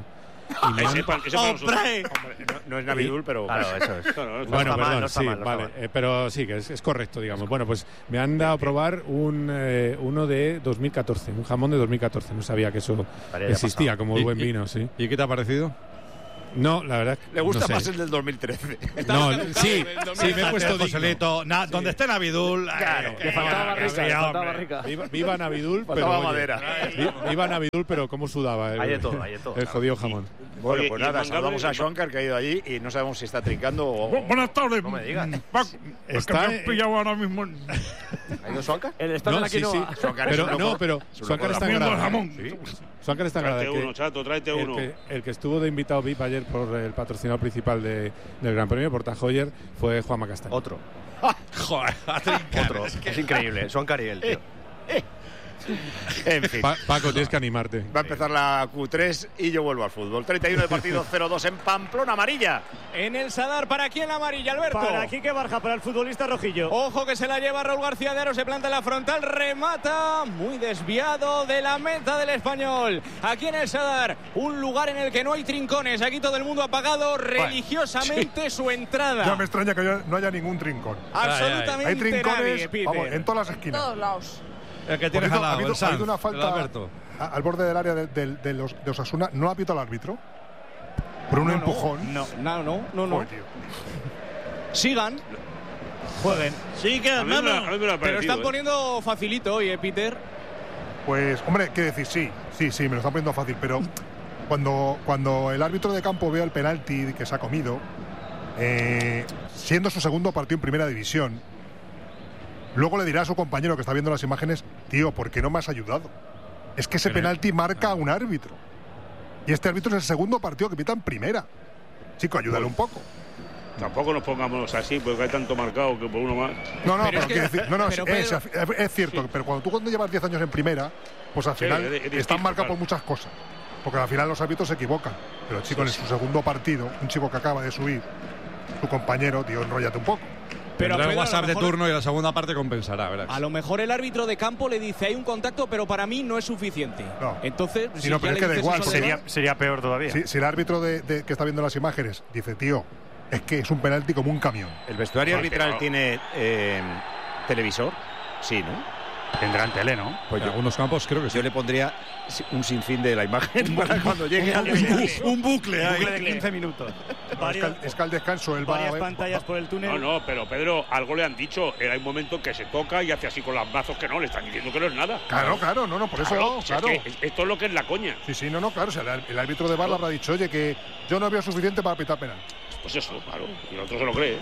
Speaker 15: Y me han-
Speaker 2: sepan, que sepan nosotros.
Speaker 4: Hombre, no, no es Navidul, pero
Speaker 6: Claro, eso es.
Speaker 2: No, no, no,
Speaker 15: Bueno,
Speaker 6: está mal,
Speaker 15: perdón,
Speaker 6: no está
Speaker 15: sí,
Speaker 6: mal, no está
Speaker 15: vale,
Speaker 6: mal.
Speaker 15: eh, pero sí, que es, es correcto, digamos. Bueno, pues me han dado a probar un eh, uno de dos mil catorce, un jamón de dos mil catorce. No sabía que eso
Speaker 6: Estaría ya
Speaker 15: existía
Speaker 6: pasado.
Speaker 15: como el
Speaker 16: ¿Y-
Speaker 15: buen
Speaker 16: y-
Speaker 15: vino, sí.
Speaker 16: ¿Y qué te ha parecido?
Speaker 15: No, la verdad.
Speaker 4: le gusta
Speaker 15: no sé.
Speaker 4: más el del dos mil trece.
Speaker 15: No,
Speaker 16: Sí, sí, me he puesto
Speaker 15: digno.
Speaker 16: Joselito. Na- donde esté Navidul.
Speaker 4: Claro,
Speaker 16: eh,
Speaker 4: le faltaba
Speaker 16: eh,
Speaker 4: barrica,
Speaker 16: sí,
Speaker 4: le faltaba
Speaker 16: hombre.
Speaker 4: barrica.
Speaker 15: Viva, viva Navidul, pero
Speaker 4: Faltaba
Speaker 15: oye,
Speaker 4: madera.
Speaker 15: vi- viva Navidul, pero cómo sudaba el,
Speaker 6: Hay de todo, hay de todo.
Speaker 15: el jodido jamón.
Speaker 4: Bueno,
Speaker 2: Oye,
Speaker 4: pues
Speaker 2: y el
Speaker 4: nada,
Speaker 2: mangable-
Speaker 4: saludamos a Schwankar que ha ido allí y no sabemos si está trincando o...
Speaker 7: Buenas tardes.
Speaker 6: No me digas.
Speaker 7: Paco, es que
Speaker 15: Está
Speaker 7: me he
Speaker 15: en-
Speaker 7: pillado ahora mismo. en-
Speaker 6: ¿Ha ido Suanca?
Speaker 9: El stand
Speaker 15: No,
Speaker 9: de la
Speaker 15: sí, sí.
Speaker 9: quinoa.
Speaker 4: Schwankar es
Speaker 15: Pero
Speaker 4: un loco.
Speaker 15: no, pero
Speaker 4: Es un
Speaker 15: Schwankar
Speaker 4: loco
Speaker 15: está en
Speaker 4: de la
Speaker 7: Comiendo
Speaker 15: grada.
Speaker 7: jamón.
Speaker 15: Sí. Schwankar está en grada.
Speaker 2: Tráete
Speaker 15: que-
Speaker 2: uno, chato, tráete
Speaker 15: el
Speaker 2: uno.
Speaker 15: que, el que estuvo de invitado V I P ayer por el patrocinador principal de, del Gran Premio, por Tajoyer, fue Juanma Castaño.
Speaker 6: Otro.
Speaker 16: Joder, a trincar.
Speaker 6: Otro.
Speaker 16: Es que-
Speaker 6: Es increíble. Suanca y él, tío.
Speaker 4: En fin.
Speaker 15: Pa- Paco, tienes que animarte.
Speaker 4: Va a empezar la Q tres y yo vuelvo al fútbol. treinta y uno de partido, cero dos en Pamplona, amarilla.
Speaker 1: En el Sadar, ¿para quién la amarilla, Alberto?
Speaker 9: Para Quique Barja, para el futbolista rojillo.
Speaker 1: Ojo que se la lleva Raúl García de Aro, se planta en la frontal, remata, muy desviado de la meta del Español. Aquí en el Sadar, un lugar en el que no hay trincones, aquí todo el mundo ha pagado religiosamente su entrada.
Speaker 3: Ya me extraña que haya- no haya ningún trincón.
Speaker 1: Absolutamente
Speaker 3: Hay trincones
Speaker 1: nadie, Peter.
Speaker 3: vamos, en todas las
Speaker 13: En
Speaker 3: esquinas.
Speaker 13: todos lados.
Speaker 16: El que
Speaker 3: Por
Speaker 16: tienes
Speaker 3: cierto,
Speaker 16: al
Speaker 3: ha
Speaker 16: lado,
Speaker 3: habido,
Speaker 16: el
Speaker 3: ha
Speaker 16: Sanz,
Speaker 3: habido una
Speaker 16: el
Speaker 3: falta
Speaker 16: Alberto.
Speaker 3: a- al borde del área de, de- de los, de Osasuna. ¿No la ha pitado el árbitro? Por un
Speaker 1: No, no,
Speaker 3: empujón.
Speaker 1: No, no, no, no. no.
Speaker 3: Joder, tío.
Speaker 1: Sigan,
Speaker 9: Jueguen.
Speaker 11: Sí, que
Speaker 2: A mí me, lo- a
Speaker 11: vamos.
Speaker 2: mí me lo ha
Speaker 1: pero
Speaker 2: parecido,
Speaker 1: están
Speaker 2: ¿eh?
Speaker 1: poniendo facilito hoy, ¿eh, Peter?
Speaker 3: Pues, hombre, ¿qué decir? Sí, sí, sí, me lo están poniendo fácil, pero cuando, cuando el árbitro de campo vea el penalti que se ha comido, eh, siendo su segundo partido en primera división, luego le dirá a su compañero que está viendo las imágenes, tío, ¿por qué no me has ayudado? Es que ese
Speaker 15: Pero-
Speaker 3: penalti marca a un árbitro. Y este árbitro es el segundo partido que pita en primera. Chico, ayúdale un poco.
Speaker 2: Tampoco nos pongamos así, porque hay tanto marcado que por uno más.
Speaker 3: No, no,
Speaker 1: Pero
Speaker 3: pero,
Speaker 1: es que-
Speaker 3: quiero decir, no, no,
Speaker 1: pero,
Speaker 3: es,
Speaker 1: Pedro-
Speaker 3: es- es cierto, pero cuando tú cuando llevas diez años en primera, pues al
Speaker 2: Sí,
Speaker 3: final
Speaker 2: es- es distinto,
Speaker 3: están marcados
Speaker 2: claro.
Speaker 3: por muchas cosas. Porque al final los árbitros se equivocan. Pero chico, en su segundo partido, un chico que acaba de subir, su compañero, tío, enróllate un poco.
Speaker 1: Pero
Speaker 16: Tendrá el
Speaker 1: Pedro, a lo
Speaker 16: WhatsApp de
Speaker 1: mejor-
Speaker 16: turno y la segunda parte compensará, verás.
Speaker 1: A lo mejor el árbitro de campo le dice hay un contacto, pero para mí no es suficiente.
Speaker 3: No.
Speaker 1: Entonces,
Speaker 3: Sí,
Speaker 1: si
Speaker 3: no,
Speaker 1: ya
Speaker 3: pero
Speaker 1: le
Speaker 3: es que da
Speaker 1: dices
Speaker 3: igual,
Speaker 1: eso,
Speaker 3: sería-
Speaker 1: da
Speaker 6: Sería peor todavía.
Speaker 3: Si, si el árbitro de, de- que está viendo las imágenes dice, tío, es que es un penalti como un camión.
Speaker 4: ¿El vestuario
Speaker 2: Porque
Speaker 4: arbitral
Speaker 2: no.
Speaker 4: tiene eh, televisor? Sí, ¿no?
Speaker 8: Tendrán tele, ¿no?
Speaker 4: Pues
Speaker 16: En
Speaker 4: yo,
Speaker 16: algunos campos creo que sí.
Speaker 4: yo le pondría un sinfín de la imagen para cuando llegue al
Speaker 16: Un bucle ahí.
Speaker 6: Bucle de quince minutos.
Speaker 3: Es que,
Speaker 9: Varias,
Speaker 3: al- es que al descanso él va a
Speaker 9: varias
Speaker 3: ver-
Speaker 9: pantallas por el túnel.
Speaker 2: No, no, pero Pedro, algo le han dicho. Era un momento que se toca y hace así con los brazos que no, le están diciendo que no es nada.
Speaker 3: Claro, claro, no, no, por eso,
Speaker 2: Claro, si es
Speaker 3: claro.
Speaker 2: que es- esto es lo que es la coña.
Speaker 3: Sí, sí, no, no, claro. O sea, el, el árbitro de V A R le habrá dicho, oye, que yo no veo suficiente para pitar penal.
Speaker 2: Pues eso, claro. Y el otro se lo cree.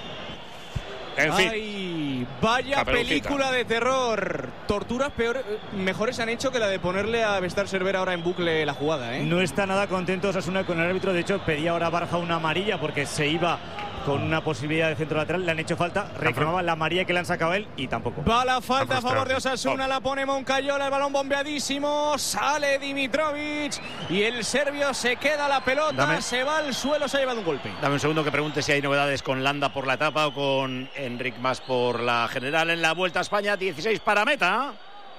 Speaker 2: En fin.
Speaker 1: Ay, vaya
Speaker 2: Caperucita.
Speaker 1: película de terror. Torturas peor, eh, mejores han hecho que la de ponerle a Vestar Server ahora en bucle la jugada, ¿eh?
Speaker 9: No está nada contento Osasuna con el árbitro. De hecho, pedía ahora Barja una amarilla porque se iba con una posibilidad de centro lateral. Le han hecho falta. Reclamaba la amarilla que le han sacado a él y tampoco.
Speaker 1: Va la falta a
Speaker 4: Está
Speaker 1: favor de
Speaker 4: frustrado.
Speaker 1: Osasuna, la pone Moncayola, el balón bombeadísimo, sale Dimitrovic y el serbio se queda la pelota,
Speaker 4: Dame.
Speaker 1: se va al suelo, se ha llevado un golpe.
Speaker 4: Dame un segundo que pregunte si hay novedades con Landa por la etapa o con Enric Mas por la general en la Vuelta a España. dieciséis para meta.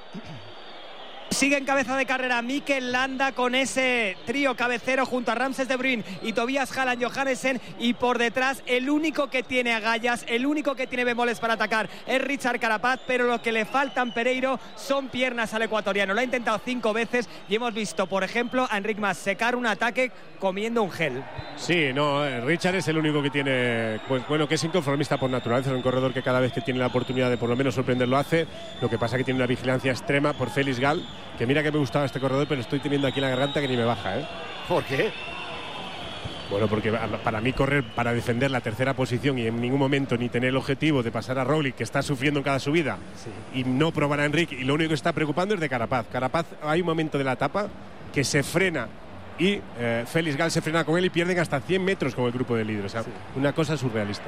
Speaker 17: Sigue en cabeza de carrera Mikel Landa con ese trío cabecero junto a Ramses de Bruyn y Tobias Haaland Johannesen, y por detrás el único que tiene agallas, el único que tiene bemoles para atacar es Richard Carapaz, pero lo que le faltan Pereiro son piernas al ecuatoriano. Lo ha intentado cinco veces y hemos visto, por ejemplo, a Enric Mas secar un ataque comiendo un gel.
Speaker 18: Sí, no, eh, Richard es el único que tiene, pues bueno, que es inconformista por naturaleza, es un corredor que cada vez que tiene la oportunidad de por lo menos sorprender lo hace. Lo que pasa es que tiene una vigilancia extrema por Félix Gal, que mira que me gustaba este corredor, pero estoy teniendo aquí la garganta que ni me baja, ¿eh?
Speaker 4: ¿Por qué?
Speaker 18: Bueno, porque para mí correr para defender la tercera posición y en ningún momento ni tener el objetivo de pasar a Roglic, que está sufriendo en cada subida, y no probar a Enric, y lo único que está preocupando es de Carapaz. Carapaz, hay un momento de la etapa que se frena y eh, Félix Gal se frena con él y pierden hasta cien metros con el grupo de líderes. O sea, una cosa surrealista.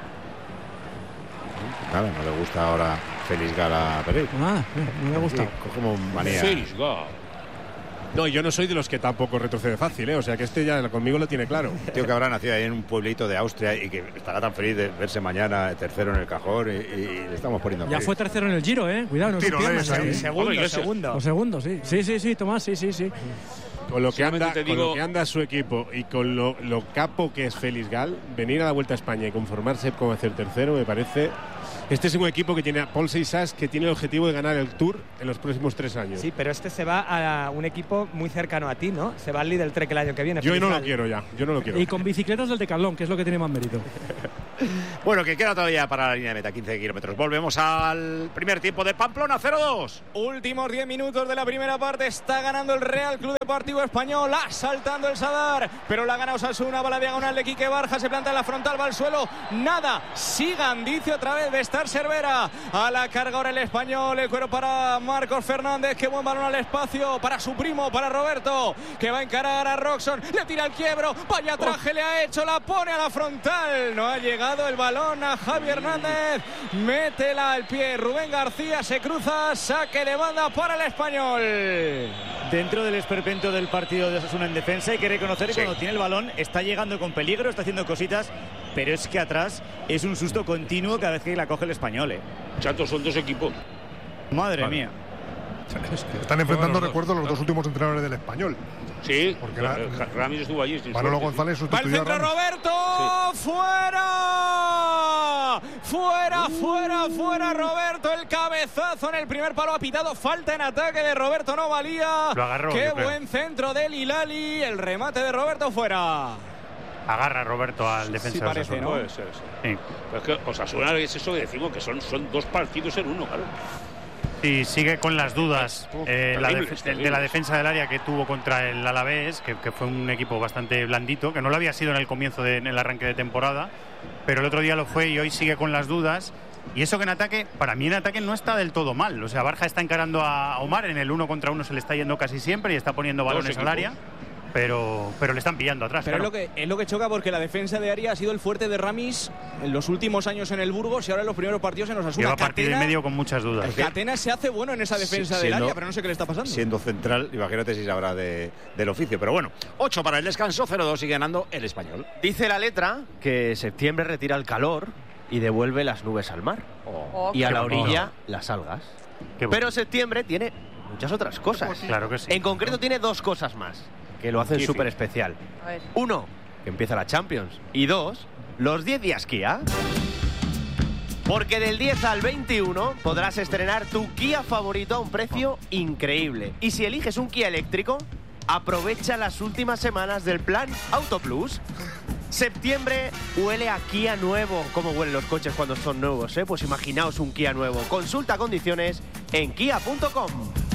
Speaker 4: Nada, no le gusta ahora Félix Gal a Pereiro.
Speaker 10: Ah, no me ha gustado.
Speaker 4: Sí, como manía.
Speaker 2: Félix Gal.
Speaker 18: No, yo no soy de los que tampoco retrocede fácil, ¿eh? O sea que este ya conmigo lo tiene claro.
Speaker 4: Tío que habrá nacido ahí en un pueblito de Austria y que estará tan feliz de verse mañana tercero en el cajón y, y le estamos poniendo
Speaker 10: Ya
Speaker 4: feliz.
Speaker 10: fue tercero en el Giro, ¿eh? Cuidado, no se
Speaker 3: Tiro de
Speaker 10: pierdan,
Speaker 3: esa,
Speaker 10: ¿eh?
Speaker 3: ¿eh?
Speaker 9: Segundo, segundo.
Speaker 10: O segundo, sí. Sí, sí, sí, Tomás, sí, sí, sí.
Speaker 18: Con lo que
Speaker 2: Solamente
Speaker 18: anda,
Speaker 2: te
Speaker 18: con
Speaker 2: digo-
Speaker 18: lo que anda su equipo y con lo, lo capo que es Félix Gal, venir a la Vuelta a España y conformarse con hacer tercero me parece. Este es un equipo que tiene a Paul Seixas, que tiene el objetivo de ganar el Tour en los próximos tres años.
Speaker 17: Sí, pero este se va a un equipo muy cercano a ti, ¿no? Se va al Lidl Trek el año que viene.
Speaker 18: Yo no lo
Speaker 17: Feliz.
Speaker 18: quiero ya, yo no lo quiero.
Speaker 19: Y con bicicletas del Decathlon, que es lo que tiene más mérito.
Speaker 4: Bueno, que queda todavía para la línea de meta, quince kilómetros. Volvemos al primer tiempo de Pamplona, cero dos.
Speaker 1: Últimos diez minutos de la primera parte. Está ganando el Real Club Deportivo Español. Asaltando el Sadar. Pero la gana Osasuna. Va a la diagonal de Quique Barja. Se planta en la frontal. Va al suelo. Nada. Sigan. Dice otra vez de estar Cervera. A la carga ahora el Español. El cuero para Marcos Fernández. Qué buen balón al espacio. Para su primo. Para Roberto. Que va a encarar a Roxon. Le tira el quiebro. Vaya traje le ha hecho. La pone a la frontal. No ha llegado el balón a Javi Hernández. Métela al pie. Rubén García se cruza. Saque de banda para el Español.
Speaker 9: Dentro del esperpento del partido de Osasuna en defensa, hay que reconocer que
Speaker 2: Sí.
Speaker 9: cuando tiene el balón está llegando con peligro, está haciendo cositas, pero es que atrás es un susto continuo cada vez que la coge el Español. ¿eh?
Speaker 2: Chato, son dos equipos.
Speaker 9: Madre
Speaker 3: Vale.
Speaker 9: mía.
Speaker 3: Están enfrentando,
Speaker 16: Bueno,
Speaker 3: recuerdo, los dos últimos entrenadores del Español.
Speaker 2: Sí,
Speaker 3: Porque la-
Speaker 2: Ramis estuvo allí. sin
Speaker 3: Manolo
Speaker 2: suerte, sí.
Speaker 3: González
Speaker 1: Va el
Speaker 3: sustituyó a
Speaker 1: centro
Speaker 3: Ramos.
Speaker 1: Roberto. ¡Fuera! ¡Fuera, fuera, fuera Roberto! El cabezazo en el primer palo ha pitado. Falta en ataque de Roberto. No valía.
Speaker 8: Lo agarró,
Speaker 1: Qué
Speaker 8: yo creo.
Speaker 1: buen centro del Hilali. El remate de Roberto fuera.
Speaker 8: Agarra Roberto al defensa
Speaker 1: Sí
Speaker 8: de
Speaker 1: parece,
Speaker 8: Osasuna.
Speaker 1: ¿no?
Speaker 2: Puede ser, sí.
Speaker 8: Sí.
Speaker 2: Pero es que Osasuna es eso que decimos, que son, son dos partidos en uno, claro.
Speaker 8: Y sigue con las dudas eh, la
Speaker 2: terribles,
Speaker 8: def- de, de la
Speaker 2: terribles.
Speaker 8: defensa del área que tuvo contra el Alavés, que, que fue un equipo bastante blandito, que no lo había sido en el comienzo de, en el arranque de temporada, pero el otro día lo fue y hoy sigue con las dudas. Y eso que en ataque, para mí en ataque no está del todo mal. O sea, Barja está encarando a Omar, en el uno contra uno se le está yendo casi siempre y está poniendo
Speaker 2: Dos
Speaker 8: balones al
Speaker 2: equipos.
Speaker 8: área, pero, pero le están pillando atrás.
Speaker 1: Pero
Speaker 8: claro.
Speaker 1: es, lo que, es lo que choca porque la defensa de área ha sido el fuerte de Ramis en los últimos años en el Burgos y ahora en los primeros partidos en Osasuna.
Speaker 8: Lleva partido y
Speaker 1: Catena-
Speaker 8: medio con muchas dudas.
Speaker 1: Catena se hace bueno en esa defensa
Speaker 4: Sí,
Speaker 1: del
Speaker 4: siendo-
Speaker 1: área, pero no sé qué le está pasando.
Speaker 4: Siendo central, imagínate si sabrá de, del oficio. Pero bueno, ocho para el descanso, cero dos y ganando el Español.
Speaker 6: Dice la letra que septiembre retira el calor y devuelve las nubes al mar.
Speaker 13: Oh,
Speaker 6: Y a
Speaker 8: qué
Speaker 6: la
Speaker 8: bonito.
Speaker 6: orilla las algas.
Speaker 8: Qué bueno.
Speaker 6: Pero septiembre tiene muchas otras cosas.
Speaker 8: Claro que sí.
Speaker 6: En concreto tiene dos cosas más que lo hacen
Speaker 2: Difícil.
Speaker 6: súper especial.
Speaker 13: A ver.
Speaker 6: Uno, que empieza la Champions. Y dos, los diez días Kia. Porque del diez al veintiuno podrás estrenar tu Kia favorito a un precio increíble. Y si eliges un Kia eléctrico, aprovecha las últimas semanas del plan Auto Plus. Septiembre huele a Kia nuevo. ¿Cómo huelen los coches cuando son nuevos? Eh? Pues imaginaos un Kia nuevo. Consulta condiciones en kia punto com.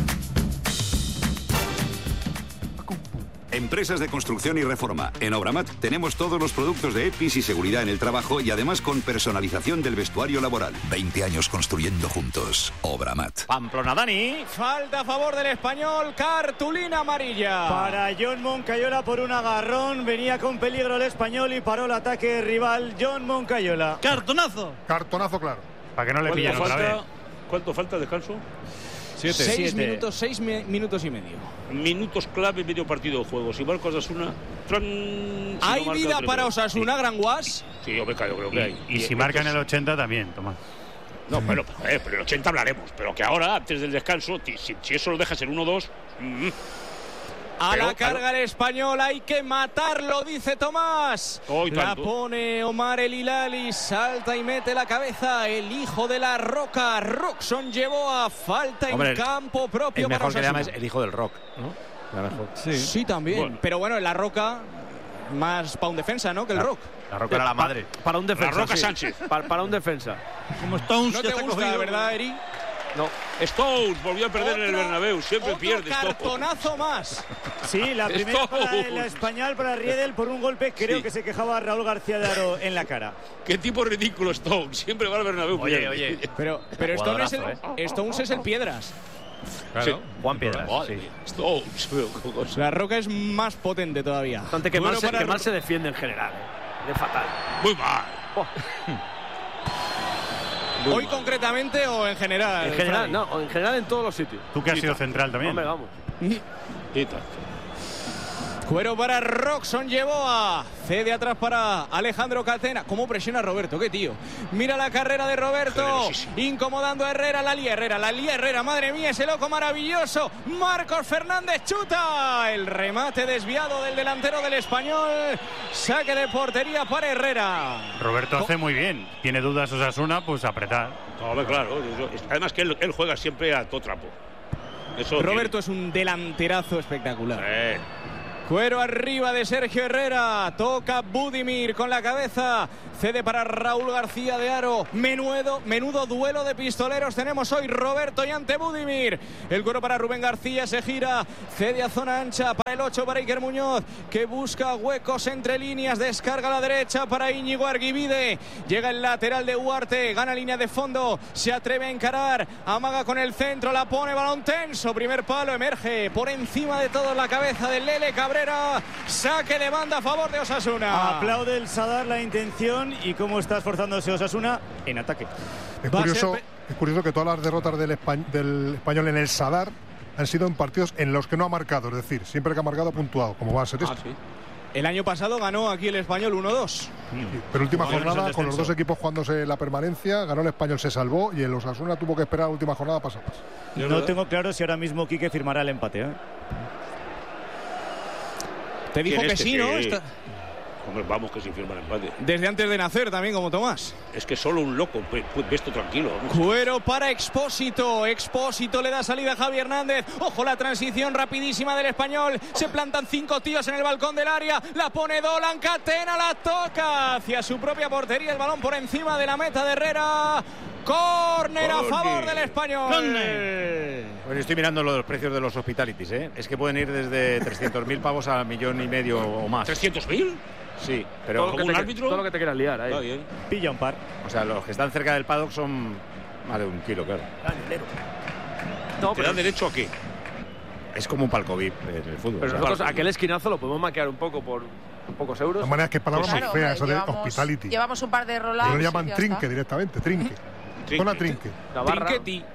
Speaker 20: Empresas de construcción y reforma. En Obramat tenemos todos los productos de EPIs y seguridad en el trabajo y además con personalización del vestuario laboral. veinte años construyendo juntos. Obramat.
Speaker 4: Pamplona, Dani.
Speaker 1: Falta a favor del Español, cartulina amarilla.
Speaker 9: Para John Moncayola por un agarrón, venía con peligro el Español y paró el ataque rival John Moncayola.
Speaker 19: ¡Cartonazo!
Speaker 3: Cartonazo claro.
Speaker 8: Para que no le
Speaker 2: ¿Cuánto
Speaker 8: pillen otra vez.
Speaker 2: falta, ¿Cuánto falta de descanso?
Speaker 1: Seis
Speaker 9: Siete.
Speaker 1: minutos, seis mi- minutos y medio.
Speaker 2: Minutos clave, medio partido de juego. Si marca Osasuna, tran, si no
Speaker 1: ¿Hay
Speaker 2: marca,
Speaker 1: vida
Speaker 2: tremendo.
Speaker 1: para Osasuna, Gran Guas?
Speaker 2: Sí, yo me callo, creo que hay.
Speaker 8: Y, y si marcan el ochenta también, Tomás.
Speaker 2: No, pero, joder, pero el ochenta hablaremos. Pero que ahora, antes del descanso, ti- si, si eso lo dejas en uno dos. mm,
Speaker 1: A
Speaker 2: Pero,
Speaker 1: la carga el Español, hay que matarlo, dice Tomás.
Speaker 2: Oh, y
Speaker 1: la
Speaker 2: tanto.
Speaker 1: pone Omar El Hilali, salta y mete la cabeza. El hijo de la Roca, Roxon llevó a falta
Speaker 4: Hombre,
Speaker 1: en campo propio
Speaker 4: El
Speaker 1: para
Speaker 4: mejor que le llama es
Speaker 1: Osasuna.
Speaker 4: el hijo del rock, ¿no? La mejor.
Speaker 1: Sí, también.
Speaker 2: Bueno.
Speaker 1: Pero bueno, la Roca más para un defensa, ¿no? Que el
Speaker 4: La-
Speaker 1: Rock.
Speaker 4: La roca era la madre.
Speaker 6: Para un defensa.
Speaker 2: La Roca
Speaker 6: sí.
Speaker 2: Sánchez.
Speaker 6: Pa- para un defensa.
Speaker 19: Como Stones
Speaker 1: No
Speaker 19: que
Speaker 1: te
Speaker 19: está
Speaker 1: gusta,
Speaker 19: cogido.
Speaker 1: ¿verdad, Eri?
Speaker 6: No.
Speaker 2: Stones volvió a perder en el
Speaker 1: Otro-
Speaker 2: Bernabéu. Siempre
Speaker 1: otro
Speaker 2: pierde Stones.
Speaker 1: cartonazo más.
Speaker 9: Sí, la primera
Speaker 2: Stones.
Speaker 9: para el español, para Riedel, por un golpe creo
Speaker 2: Sí.
Speaker 9: que se quejaba Raúl García de Aro en la cara.
Speaker 2: Qué tipo ridículo Stones. Siempre va al Bernabéu.
Speaker 6: Oye,
Speaker 2: pierde.
Speaker 6: oye.
Speaker 1: Pero, pero Stones, es
Speaker 6: Jugadorazo,
Speaker 1: el, Stones es el Piedras.
Speaker 2: Sí.
Speaker 6: Juan Piedras.
Speaker 2: Madre
Speaker 6: Sí.
Speaker 2: mía, Stones. pero qué cosa.
Speaker 1: La Roca es más potente todavía.
Speaker 6: Bastante que,
Speaker 1: Bueno
Speaker 6: mal se,
Speaker 1: para
Speaker 6: que mal
Speaker 1: Ro-
Speaker 6: se defiende en general. ¿eh? De fatal.
Speaker 2: Muy mal.
Speaker 1: ¿Hoy concretamente o en general?
Speaker 6: En general,
Speaker 1: Fran?
Speaker 6: no, en general en todos los sitios.
Speaker 8: Tú que has sido central también.
Speaker 6: Hombre, vamos.
Speaker 2: Y tanto.
Speaker 1: Cuero para Roxon Yeboah. Cede atrás para Alejandro Catena. ¿Cómo presiona Roberto? ¿Qué tío? Mira la carrera de Roberto. Incomodando a Herrera. La lía Herrera. La lía Herrera. Madre mía, ese loco maravilloso. Marcos Fernández chuta. El remate desviado del delantero del Español. Saque de portería para Herrera.
Speaker 8: Roberto hace muy bien. Tiene dudas Osasuna, pues apretar.
Speaker 2: No, claro. Además que él, él juega siempre a todo trapo. Eso
Speaker 1: Roberto tiene. Es un delanterazo espectacular. Eh. Cuero arriba de Sergio Herrera. Toca Budimir con la cabeza. Cede para Raúl García de Haro. Menudo, menudo duelo de pistoleros tenemos hoy. Roberto y ante Budimir. El cuero para Rubén García. Se gira. Cede a zona ancha para el ocho para Iker Muñoz, que busca huecos entre líneas. Descarga a la derecha para Íñigo Arguibide. Llega el lateral de Huarte. Gana línea de fondo. Se atreve a encarar. Amaga con el centro. La pone. Balón tenso. Primer palo. Emerge por encima de todo la cabeza del Lele Cabrera. Saque de banda a favor de Osasuna.
Speaker 9: Aplaude el Sadar la intención y cómo está esforzándose Osasuna en ataque.
Speaker 3: Es curioso, es curioso que todas las derrotas del, Espa del Español en el Sadar han sido en partidos en los que no ha marcado, es decir, siempre que ha marcado ha puntuado, como va a ser esto.
Speaker 1: Ah, sí. El año pasado ganó aquí el Español uno dos.
Speaker 3: Sí, pero última no, jornada, con los dos equipos jugándose la permanencia, ganó el Español, se salvó, y el Osasuna tuvo que esperar la última jornada para pasar.
Speaker 9: No no tengo claro si ahora mismo Quique firmará el empate, ¿eh?
Speaker 1: Te dijo que sí, ¿no?
Speaker 2: Está... Hombre, vamos que sin firmar empate.
Speaker 1: Desde antes de nacer también, como Tomás.
Speaker 2: Es que solo un loco, pues esto tranquilo.
Speaker 1: Cuero para Expósito. Expósito le da salida a Javi Hernández. Ojo la transición rapidísima del Español. Se plantan cinco tíos en el balcón del área. La pone Dolan. Catena la toca hacia su propia portería. El balón por encima de la meta de Herrera. Córner a favor del Español.
Speaker 4: Bueno, estoy mirando lo de los precios de los hospitalities, ¿eh? Es que pueden ir desde trescientos mil pavos a millón y medio o más.
Speaker 2: ¿trescientos mil?
Speaker 4: Sí, pero
Speaker 6: todo, lo
Speaker 4: un
Speaker 6: te,
Speaker 4: árbitro,
Speaker 6: todo lo que te quieras liar ahí.
Speaker 4: Bien. Pilla un par. O sea, los que están cerca del paddock son más de un kilo, claro.
Speaker 2: No, ¿te pero dan derecho a qué?
Speaker 4: Es como un palco V I P en el fútbol.
Speaker 6: Pero nosotros aquel esquinazo lo podemos maquear un poco por pocos euros.
Speaker 3: De manera que palabra
Speaker 13: claro,
Speaker 3: muy fea, eso de
Speaker 13: llevamos,
Speaker 3: hospitality.
Speaker 13: Llevamos un par de rollouts.
Speaker 3: Lo llaman trinque directamente, trinque. Zona trinque.
Speaker 1: Trinqueti.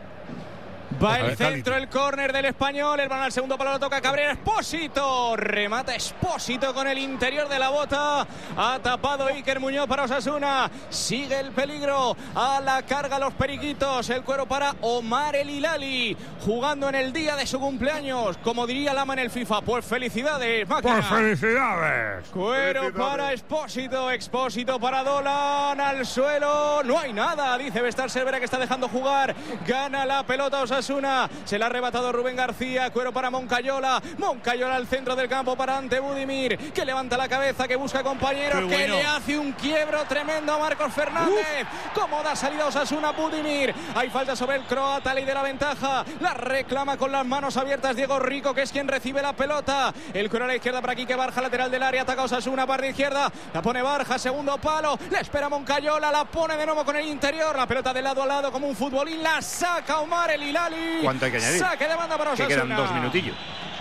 Speaker 1: Va el centro, el córner del Español. El balón al segundo palo lo toca Cabrera. Expósito. Remata Expósito con el interior de la bota. Ha tapado Iker Muñoz para Osasuna. Sigue el peligro. A la carga los periquitos. El cuero para Omar El Hilali. Jugando en el día de su cumpleaños. Como diría Lama en el FIFA. Pues felicidades, máquina.
Speaker 3: Pues felicidades.
Speaker 1: Cuero felicidades. Para Expósito. Expósito para Dolan. Al suelo. No hay nada. Dice Vestar Cervera que está dejando jugar. Gana la pelota Osasuna. Se la ha arrebatado Rubén García. Cuero para Moncayola. Moncayola al centro del campo para ante Budimir, que levanta la cabeza, que busca compañeros, que bueno. Le hace un quiebro tremendo a Marcos Fernández. Uf. Cómo da salida Osasuna. Budimir. Hay falta sobre el croata, ley de la ventaja. La reclama con las manos abiertas Diego Rico, que es quien recibe la pelota. El cuero a la izquierda para Quique Barja, lateral del área. Ataca Osasuna, parte izquierda. La pone Barja, segundo palo. La espera Moncayola. La pone de nuevo con el interior. La pelota de lado a lado como un futbolín. La saca Omar El Hilali.
Speaker 4: ¿Cuánto hay que añadir?
Speaker 1: Saque de banda para Osasuna.
Speaker 4: Que quedan dos minutillos.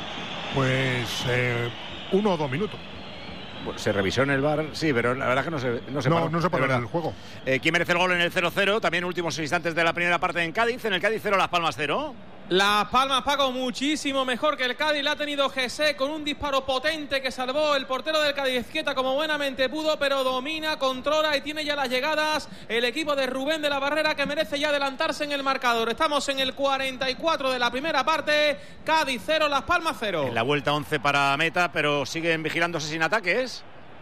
Speaker 3: Pues eh, uno o dos minutos.
Speaker 4: Pues se revisó en el V A R, sí, pero la verdad que no se no se
Speaker 3: no,
Speaker 4: paró,
Speaker 3: no se paró en el juego.
Speaker 4: Eh, ¿Quién merece el gol en el cero cero? También últimos instantes de la primera parte en Cádiz. En el Cádiz cero, Las Palmas cero.
Speaker 5: Las Palmas, Paco, muchísimo mejor que el Cádiz. La ha tenido José con un disparo potente que salvó el portero del Cádiz quieta como buenamente pudo, pero domina, controla y tiene ya las llegadas el equipo de Rubén de la Barrera, que merece ya adelantarse en el marcador. Estamos en el cuarenta y cuatro de la primera parte. Cádiz cero, Las Palmas cero.
Speaker 4: En la vuelta once para meta, pero siguen vigilándose sin ataques.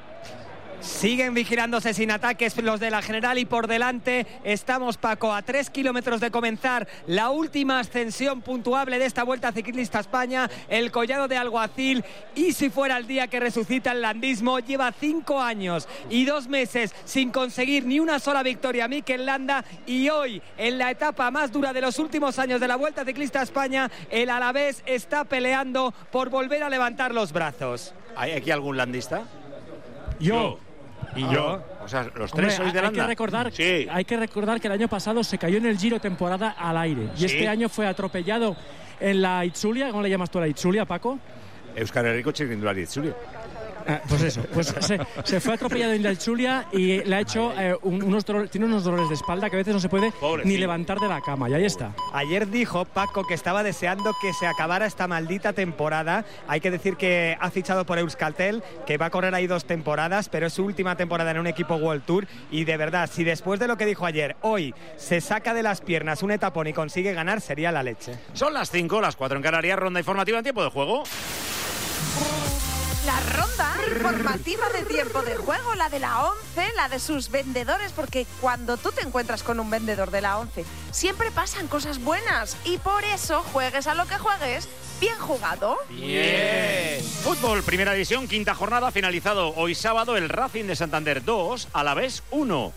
Speaker 17: Siguen vigilándose sin ataques los de la General y por delante estamos, Paco, a tres kilómetros de comenzar la última ascensión puntuable de esta Vuelta Ciclista a España, el Collado de Alguacil. Y si fuera el día que resucita el landismo, lleva cinco años y dos meses sin conseguir ni una sola victoria Mikel Landa, y hoy, en la etapa más dura de los últimos años de la Vuelta Ciclista a España, el Alavés está peleando por volver a levantar los brazos.
Speaker 4: ¿Hay aquí algún landista?
Speaker 19: Yo.
Speaker 17: Y yo.
Speaker 4: O sea, los
Speaker 19: Hombre,
Speaker 4: tres sois de
Speaker 19: hay
Speaker 4: Landa.
Speaker 19: Que recordar,
Speaker 2: sí.
Speaker 19: Hay que recordar que el año pasado se cayó en el Giro temporada al aire. Y
Speaker 2: sí.
Speaker 19: Este año fue atropellado en la Itzulia. ¿Cómo le llamas tú a la Itzulia, Paco?
Speaker 4: Euskal Herriko Txirrindulari Itzulia.
Speaker 19: Ah, pues eso, pues se, se fue atropellado en la Chulia y le ha hecho eh, un- unos dolores, tiene unos dolores de espalda que a veces no se puede
Speaker 4: Pobrecito.
Speaker 19: ni levantar de la cama, y ahí está.
Speaker 17: Ayer dijo Paco que estaba deseando que se acabara esta maldita temporada. Hay que decir que ha fichado por Euskaltel, que va a correr ahí dos temporadas, pero es su última temporada en un equipo World Tour. Y de verdad, si después de lo que dijo ayer, hoy se saca de las piernas un etapón y consigue ganar, sería la leche.
Speaker 4: Son las cinco, las cuatro en Canarias, ronda informativa en tiempo de juego.
Speaker 13: La ronda informativa de tiempo de juego, la de la once, la de sus vendedores, porque cuando tú te encuentras con un vendedor de la once, siempre pasan cosas buenas y por eso, juegues a lo que juegues, bien jugado.
Speaker 4: Bien. Fútbol, primera división, quinta jornada, finalizado hoy sábado el Racing de Santander dos, Alavés uno.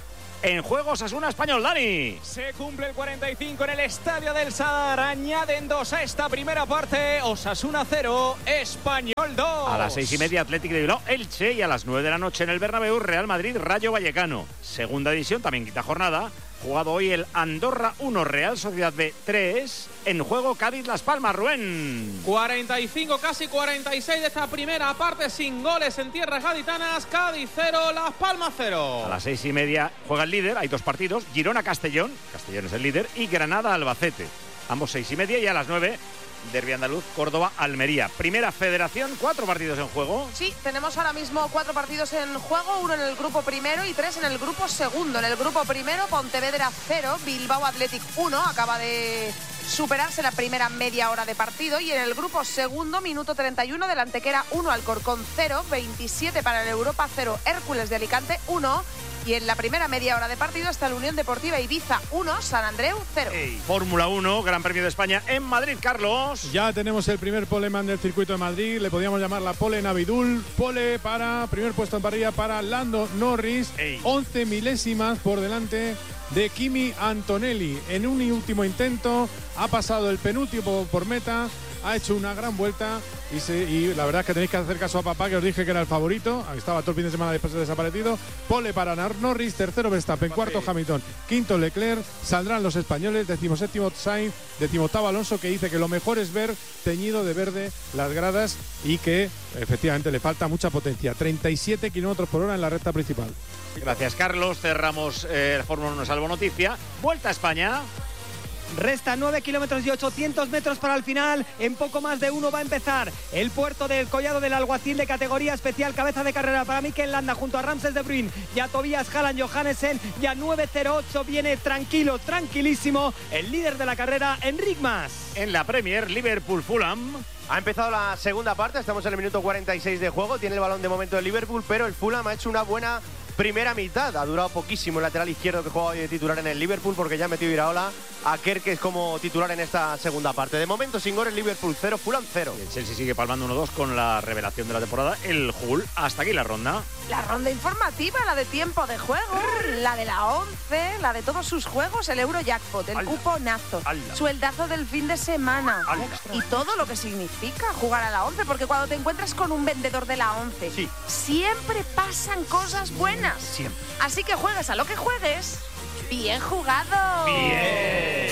Speaker 4: En juego Osasuna Español, Dani.
Speaker 1: Se cumple el cuarenta y cinco en el Estadio del Sadar. Añaden dos a esta primera parte. Osasuna cero, Español dos.
Speaker 4: A las seis y media, Atlético de Bilbao, Elche, y a las nueve de la noche en el Bernabéu, Real Madrid, Rayo Vallecano. Segunda división, también quinta jornada. Jugado hoy el Andorra uno, Real Sociedad B tres. En juego Cádiz Las Palmas, Rubén.
Speaker 5: cuarenta y cinco, casi cuarenta y seis de esta primera parte sin goles en tierras gaditanas. Cádiz cero, Las Palmas cero.
Speaker 4: A las seis y media juega el líder, hay dos partidos, Girona-Castellón, Castellón es el líder, y Granada-Albacete. Ambos seis y media, y a las nueve, Derbi andaluz, Córdoba-Almería. Primera federación, cuatro partidos en juego.
Speaker 13: Sí, tenemos ahora mismo cuatro partidos en juego, uno en el grupo primero y tres en el grupo segundo. En el grupo primero, Pontevedra cero, Bilbao Athletic uno, acaba de superarse la primera media hora de partido. Y en el grupo segundo, minuto treinta y uno, del Antequera uno, Alcorcón cero, veintisiete para el Europa cero, Hércules de Alicante uno. Y en la primera media hora de partido está la Unión Deportiva Ibiza uno, San Andreu cero.
Speaker 4: Fórmula uno, Gran Premio de España en Madrid, Carlos.
Speaker 15: Ya tenemos el primer poleman del circuito de Madrid, le podríamos llamar la pole Navidul. Pole para primer puesto en parrilla para Lando Norris,
Speaker 4: Ey.
Speaker 15: once milésimas por delante de Kimi Antonelli. En un último intento ha pasado el penúltimo por meta, ha hecho una gran vuelta y, se, y la verdad es que tenéis que hacer caso a papá, que os dije que era el favorito. Estaba todo el fin de semana después de desaparecido. Pole para Norris, tercero Verstappen, cuarto Hamilton, quinto Leclerc. Saldrán los españoles, decimoséptimo Sainz, decimoctavo Alonso, que dice que lo mejor es ver teñido de verde las gradas y que efectivamente le falta mucha potencia. treinta y siete kilómetros por hora en la recta principal.
Speaker 4: Gracias, Carlos. Cerramos eh, la Fórmula uno Salvo Noticia. Vuelta a España.
Speaker 17: Resta nueve kilómetros y ochocientos metros para el final. En poco más de uno va a empezar el puerto del Collado del Alguacil de categoría especial. Cabeza de carrera para Mikel Landa junto a Ramses de Bruyn y a Tobias Halland Johannesen. Y a nueve cero ocho viene tranquilo, tranquilísimo el líder de la carrera, Enric Mas.
Speaker 4: En la Premier, Liverpool-Fulham.
Speaker 6: Ha empezado la segunda parte, estamos en el minuto cuarenta y seis de juego. Tiene el balón de momento el Liverpool, pero el Fulham ha hecho una buena primera mitad. Ha durado poquísimo el lateral izquierdo que juega hoy de titular en el Liverpool, porque ya ha metido Iraola a Kerkez como titular en esta segunda parte. De momento sin goles, Liverpool cero, Fulham cero.
Speaker 4: El Chelsea sigue palmando uno dos con la revelación de la temporada, el Hull. Hasta aquí la ronda.
Speaker 13: La ronda informativa, la de tiempo de juego, la de la once, la de todos sus juegos, el Eurojackpot, el
Speaker 4: ¡Hala!
Speaker 13: cuponazo,
Speaker 4: ¡Hala!
Speaker 13: sueldazo del fin de semana
Speaker 4: ¡Hala!
Speaker 13: y todo lo que significa jugar a la once, porque cuando te encuentras con un vendedor de la once,
Speaker 4: Sí.
Speaker 13: siempre pasan cosas buenas.
Speaker 4: Siempre.
Speaker 13: Así que juegues a lo que juegues, bien jugado.
Speaker 4: Bien.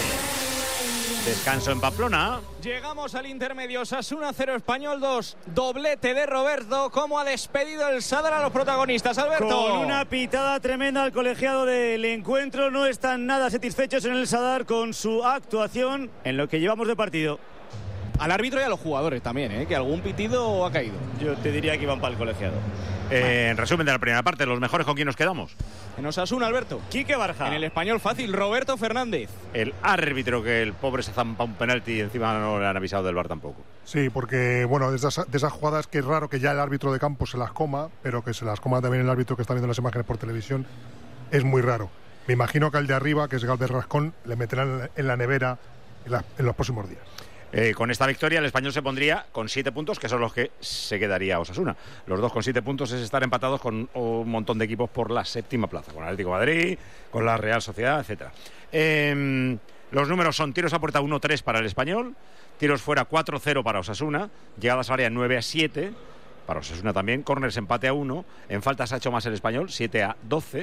Speaker 4: Descanso en Pamplona.
Speaker 1: Llegamos al intermedio, Osasuna cero, Español dos, doblete de Roberto. ¿Cómo ha despedido el Sadar a los protagonistas, Alberto?
Speaker 9: Con una pitada tremenda al colegiado del encuentro. No están nada satisfechos en el Sadar con su actuación en lo que llevamos de partido.
Speaker 1: Al árbitro y a los jugadores también, ¿eh? Que algún pitido ha caído.
Speaker 9: Yo te diría que iban para el colegiado.
Speaker 4: Eh, en resumen de la primera parte, los mejores con quién nos quedamos.
Speaker 1: En Osasuna, Alberto.
Speaker 9: Quique Barja.
Speaker 1: En el Español fácil, Roberto Fernández.
Speaker 4: El árbitro, que el pobre se zampa un penalti y encima no le han avisado del V A R tampoco.
Speaker 3: Sí, porque, bueno, de esas, de esas jugadas que es raro que ya el árbitro de campo se las coma, pero que se las coma también el árbitro que está viendo las imágenes por televisión, es muy raro. Me imagino que al de arriba, que es Galvez Rascón, le meterán en la nevera en, la, en los próximos días.
Speaker 4: Eh, con esta victoria el Español se pondría con siete puntos, que son los que se quedaría Osasuna. Los dos con siete puntos es estar empatados con un montón de equipos por la séptima plaza, con Atlético de Madrid, con la Real Sociedad, etcétera. Eh, los números son tiros a puerta uno tres para el Español, tiros fuera cuatro cero para Osasuna, llegadas al área nueve a siete para Osasuna también, córners empate a uno, en faltas ha hecho más el Español, siete a doce,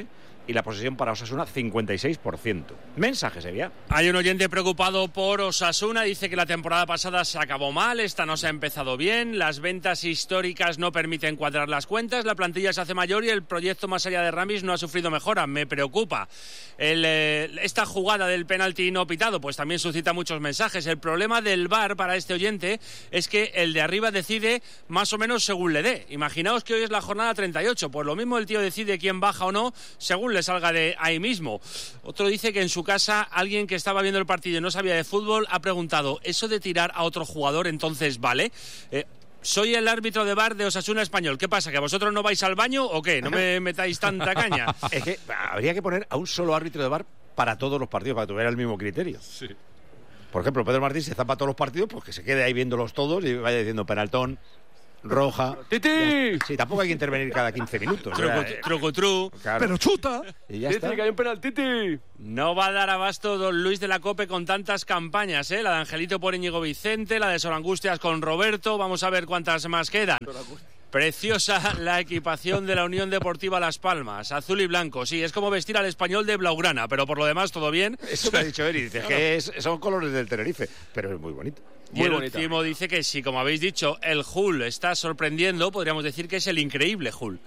Speaker 4: y la posesión para Osasuna cincuenta y seis por ciento. Mensaje, Sevilla.
Speaker 21: Hay un oyente preocupado por Osasuna, dice que la temporada pasada se acabó mal, esta no se ha empezado bien, las ventas históricas no permiten cuadrar las cuentas, la plantilla se hace mayor y el proyecto más allá de Ramis no ha sufrido mejora, me preocupa. El, eh, esta jugada del penalti no pitado pues también suscita muchos mensajes. El problema del V A R para este oyente es que el de arriba decide más o menos según le dé. Imaginaos que hoy es la jornada treinta y ocho, pues lo mismo el tío decide quién baja o no según le salga de ahí mismo. Otro dice que en su casa alguien que estaba viendo el partido y no sabía de fútbol ha preguntado, ¿eso de tirar a otro jugador entonces vale? Eh, Soy el árbitro de V A R de Osasuna Español. ¿Qué pasa? ¿Que vosotros no vais al baño o qué? ¿No me metáis tanta caña?
Speaker 4: Es que habría que poner a un solo árbitro de V A R para todos los partidos, para que tuviera el mismo criterio.
Speaker 21: Sí.
Speaker 4: Por ejemplo, Pedro Martín se zapa todos los partidos, pues que se quede ahí viéndolos todos y vaya diciendo penaltón, roja.
Speaker 21: ¡Titi!
Speaker 4: Sí, tampoco hay que intervenir cada quince minutos.
Speaker 21: Trucutru.
Speaker 4: Claro.
Speaker 21: ¡Pero chuta!
Speaker 4: Y ya está.
Speaker 21: Que hay un penaltiti. No va a dar abasto don Luis de la Cope con tantas campañas, ¿eh? La de Angelito por Íñigo Vicente, la de Sor Angustias con Roberto. Vamos a ver cuántas más quedan. Preciosa la equipación de la Unión Deportiva Las Palmas, azul y blanco. Sí, es como vestir al Español de blaugrana, pero por lo demás todo bien.
Speaker 4: Eso me ha dicho Eri, dice que es, son colores del Tenerife, pero es muy bonito.
Speaker 21: Y el último dice que si, como habéis dicho, el Hull está sorprendiendo, podríamos decir que es el increíble Hull.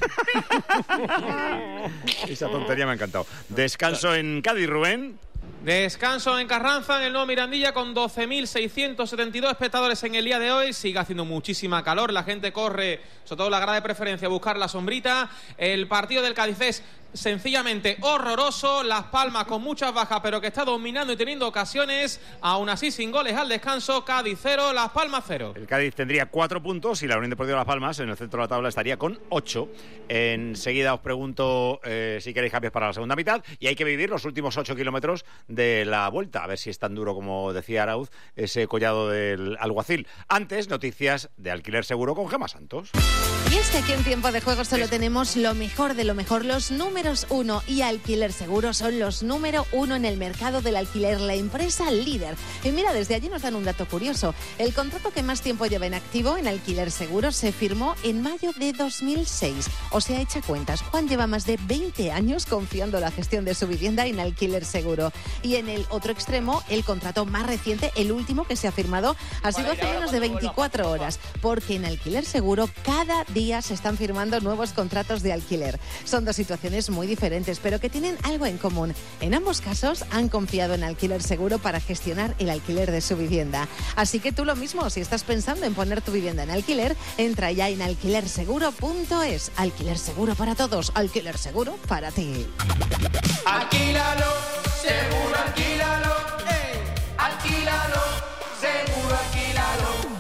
Speaker 4: Esa tontería me ha encantado. Descanso en Cádiz, Rubén.
Speaker 5: Descanso en Carranza, en el nuevo Mirandilla, con doce mil seiscientos setenta y dos espectadores en el día de hoy. Sigue haciendo muchísima calor, la gente corre, sobre todo la grada de preferencia, a buscar la sombrita. El partido del Cádiz es sencillamente horroroso. Las Palmas con muchas bajas, pero que está dominando y teniendo ocasiones. Aún así, sin goles al descanso. Cádiz cero, Las Palmas cero.
Speaker 4: El Cádiz tendría cuatro puntos y la Unión Deportiva Las Palmas en el centro de la tabla estaría con ocho. Enseguida os pregunto eh, si queréis cambios para la segunda mitad, y hay que vivir los últimos ocho kilómetros de la vuelta, a ver si es tan duro como decía Arauz ese collado del Alguacil. Antes, noticias de Alquiler Seguro con Gemma Santos.
Speaker 22: Y es que aquí en Tiempo de Juego solo tenemos lo mejor de lo mejor, los números uno, y Alquiler Seguro son los número uno en el mercado del alquiler, la empresa líder. Y mira, desde allí nos dan un dato curioso. El contrato que más tiempo lleva en activo en Alquiler Seguro se firmó en mayo de dos mil seis. O sea, echa cuentas, Juan lleva más de veinte años confiando la gestión de su vivienda en Alquiler Seguro. Y en el otro extremo, el contrato más reciente, el último que se ha firmado, ha sido hace menos de veinticuatro horas, porque en Alquiler Seguro cada día se están firmando nuevos contratos de alquiler. Son dos situaciones muy diferentes, pero que tienen algo en común. En ambos casos han confiado en Alquiler Seguro para gestionar el alquiler de su vivienda. Así que tú lo mismo, si estás pensando en poner tu vivienda en alquiler, entra ya en alquiler seguro punto es. Alquiler Seguro para todos, Alquiler Seguro para ti.
Speaker 14: Alquílalo, seguro alquílalo, eh. Alquílalo, seguro alquílalo.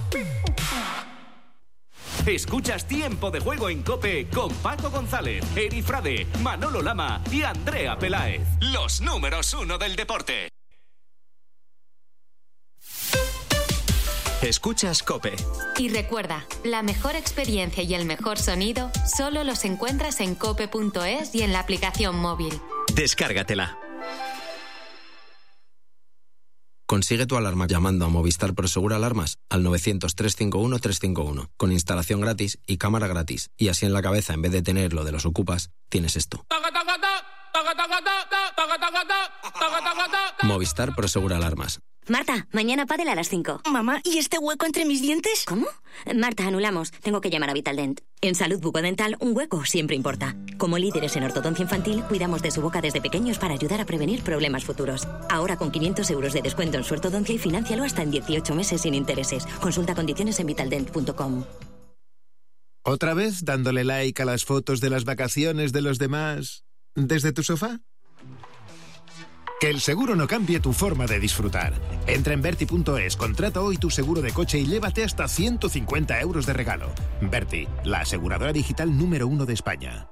Speaker 23: Escuchas Tiempo de Juego en COPE con Paco González, Eri Frade, Manolo Lama y Andrea Peláez. Los números uno del deporte.
Speaker 24: Escuchas COPE.
Speaker 25: Y recuerda, la mejor experiencia y el mejor sonido solo los encuentras en cope punto es y en la aplicación móvil.
Speaker 24: Descárgatela.
Speaker 26: Consigue tu alarma llamando a Movistar Prosegur Alarmas al novecientos, trescientos cincuenta y uno, trescientos cincuenta y uno, con instalación gratis y cámara gratis. Y así en la cabeza, en vez de tener lo de los ocupas, tienes esto. Movistar Prosegur Alarmas.
Speaker 27: Marta, mañana pádel a las cinco.
Speaker 28: Mamá, ¿y este hueco entre mis dientes?
Speaker 27: ¿Cómo? Marta, anulamos. Tengo que llamar a Vitaldent. En salud bucodental, un hueco siempre importa. Como líderes en ortodoncia infantil, cuidamos de su boca desde pequeños para ayudar a prevenir problemas futuros. Ahora con quinientos euros de descuento en su ortodoncia y financialo hasta en dieciocho meses sin intereses. Consulta condiciones en vitaldent punto com.
Speaker 29: ¿Otra vez dándole like a las fotos de las vacaciones de los demás desde tu sofá? Que el seguro no cambie tu forma de disfrutar. Entra en Berti punto es, contrata hoy tu seguro de coche y llévate hasta ciento cincuenta euros de regalo. Berti, la aseguradora digital número uno de España.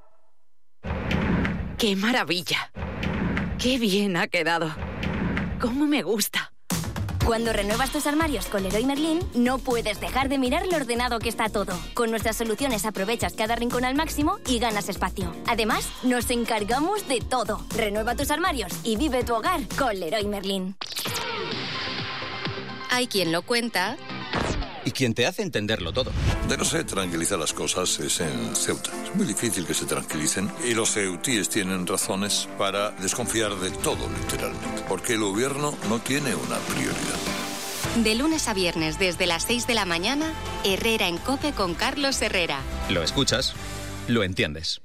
Speaker 28: ¡Qué maravilla! ¡Qué bien ha quedado! ¡Cómo me gusta!
Speaker 27: Cuando renuevas tus armarios con Leroy Merlin, no puedes dejar de mirar lo ordenado que está todo. Con nuestras soluciones aprovechas cada rincón al máximo y ganas espacio. Además, nos encargamos de todo. Renueva tus armarios y vive tu hogar con Leroy Merlin.
Speaker 25: Hay quien lo cuenta
Speaker 2: y quien te hace entenderlo todo.
Speaker 7: De no se tranquilizar las cosas es en Ceuta. Es muy difícil que se tranquilicen y los ceutíes tienen razones para desconfiar de todo, literalmente, porque el gobierno no tiene una prioridad.
Speaker 25: De lunes a viernes desde las seis de la mañana, Herrera en COPE con Carlos Herrera.
Speaker 2: Lo escuchas, lo entiendes.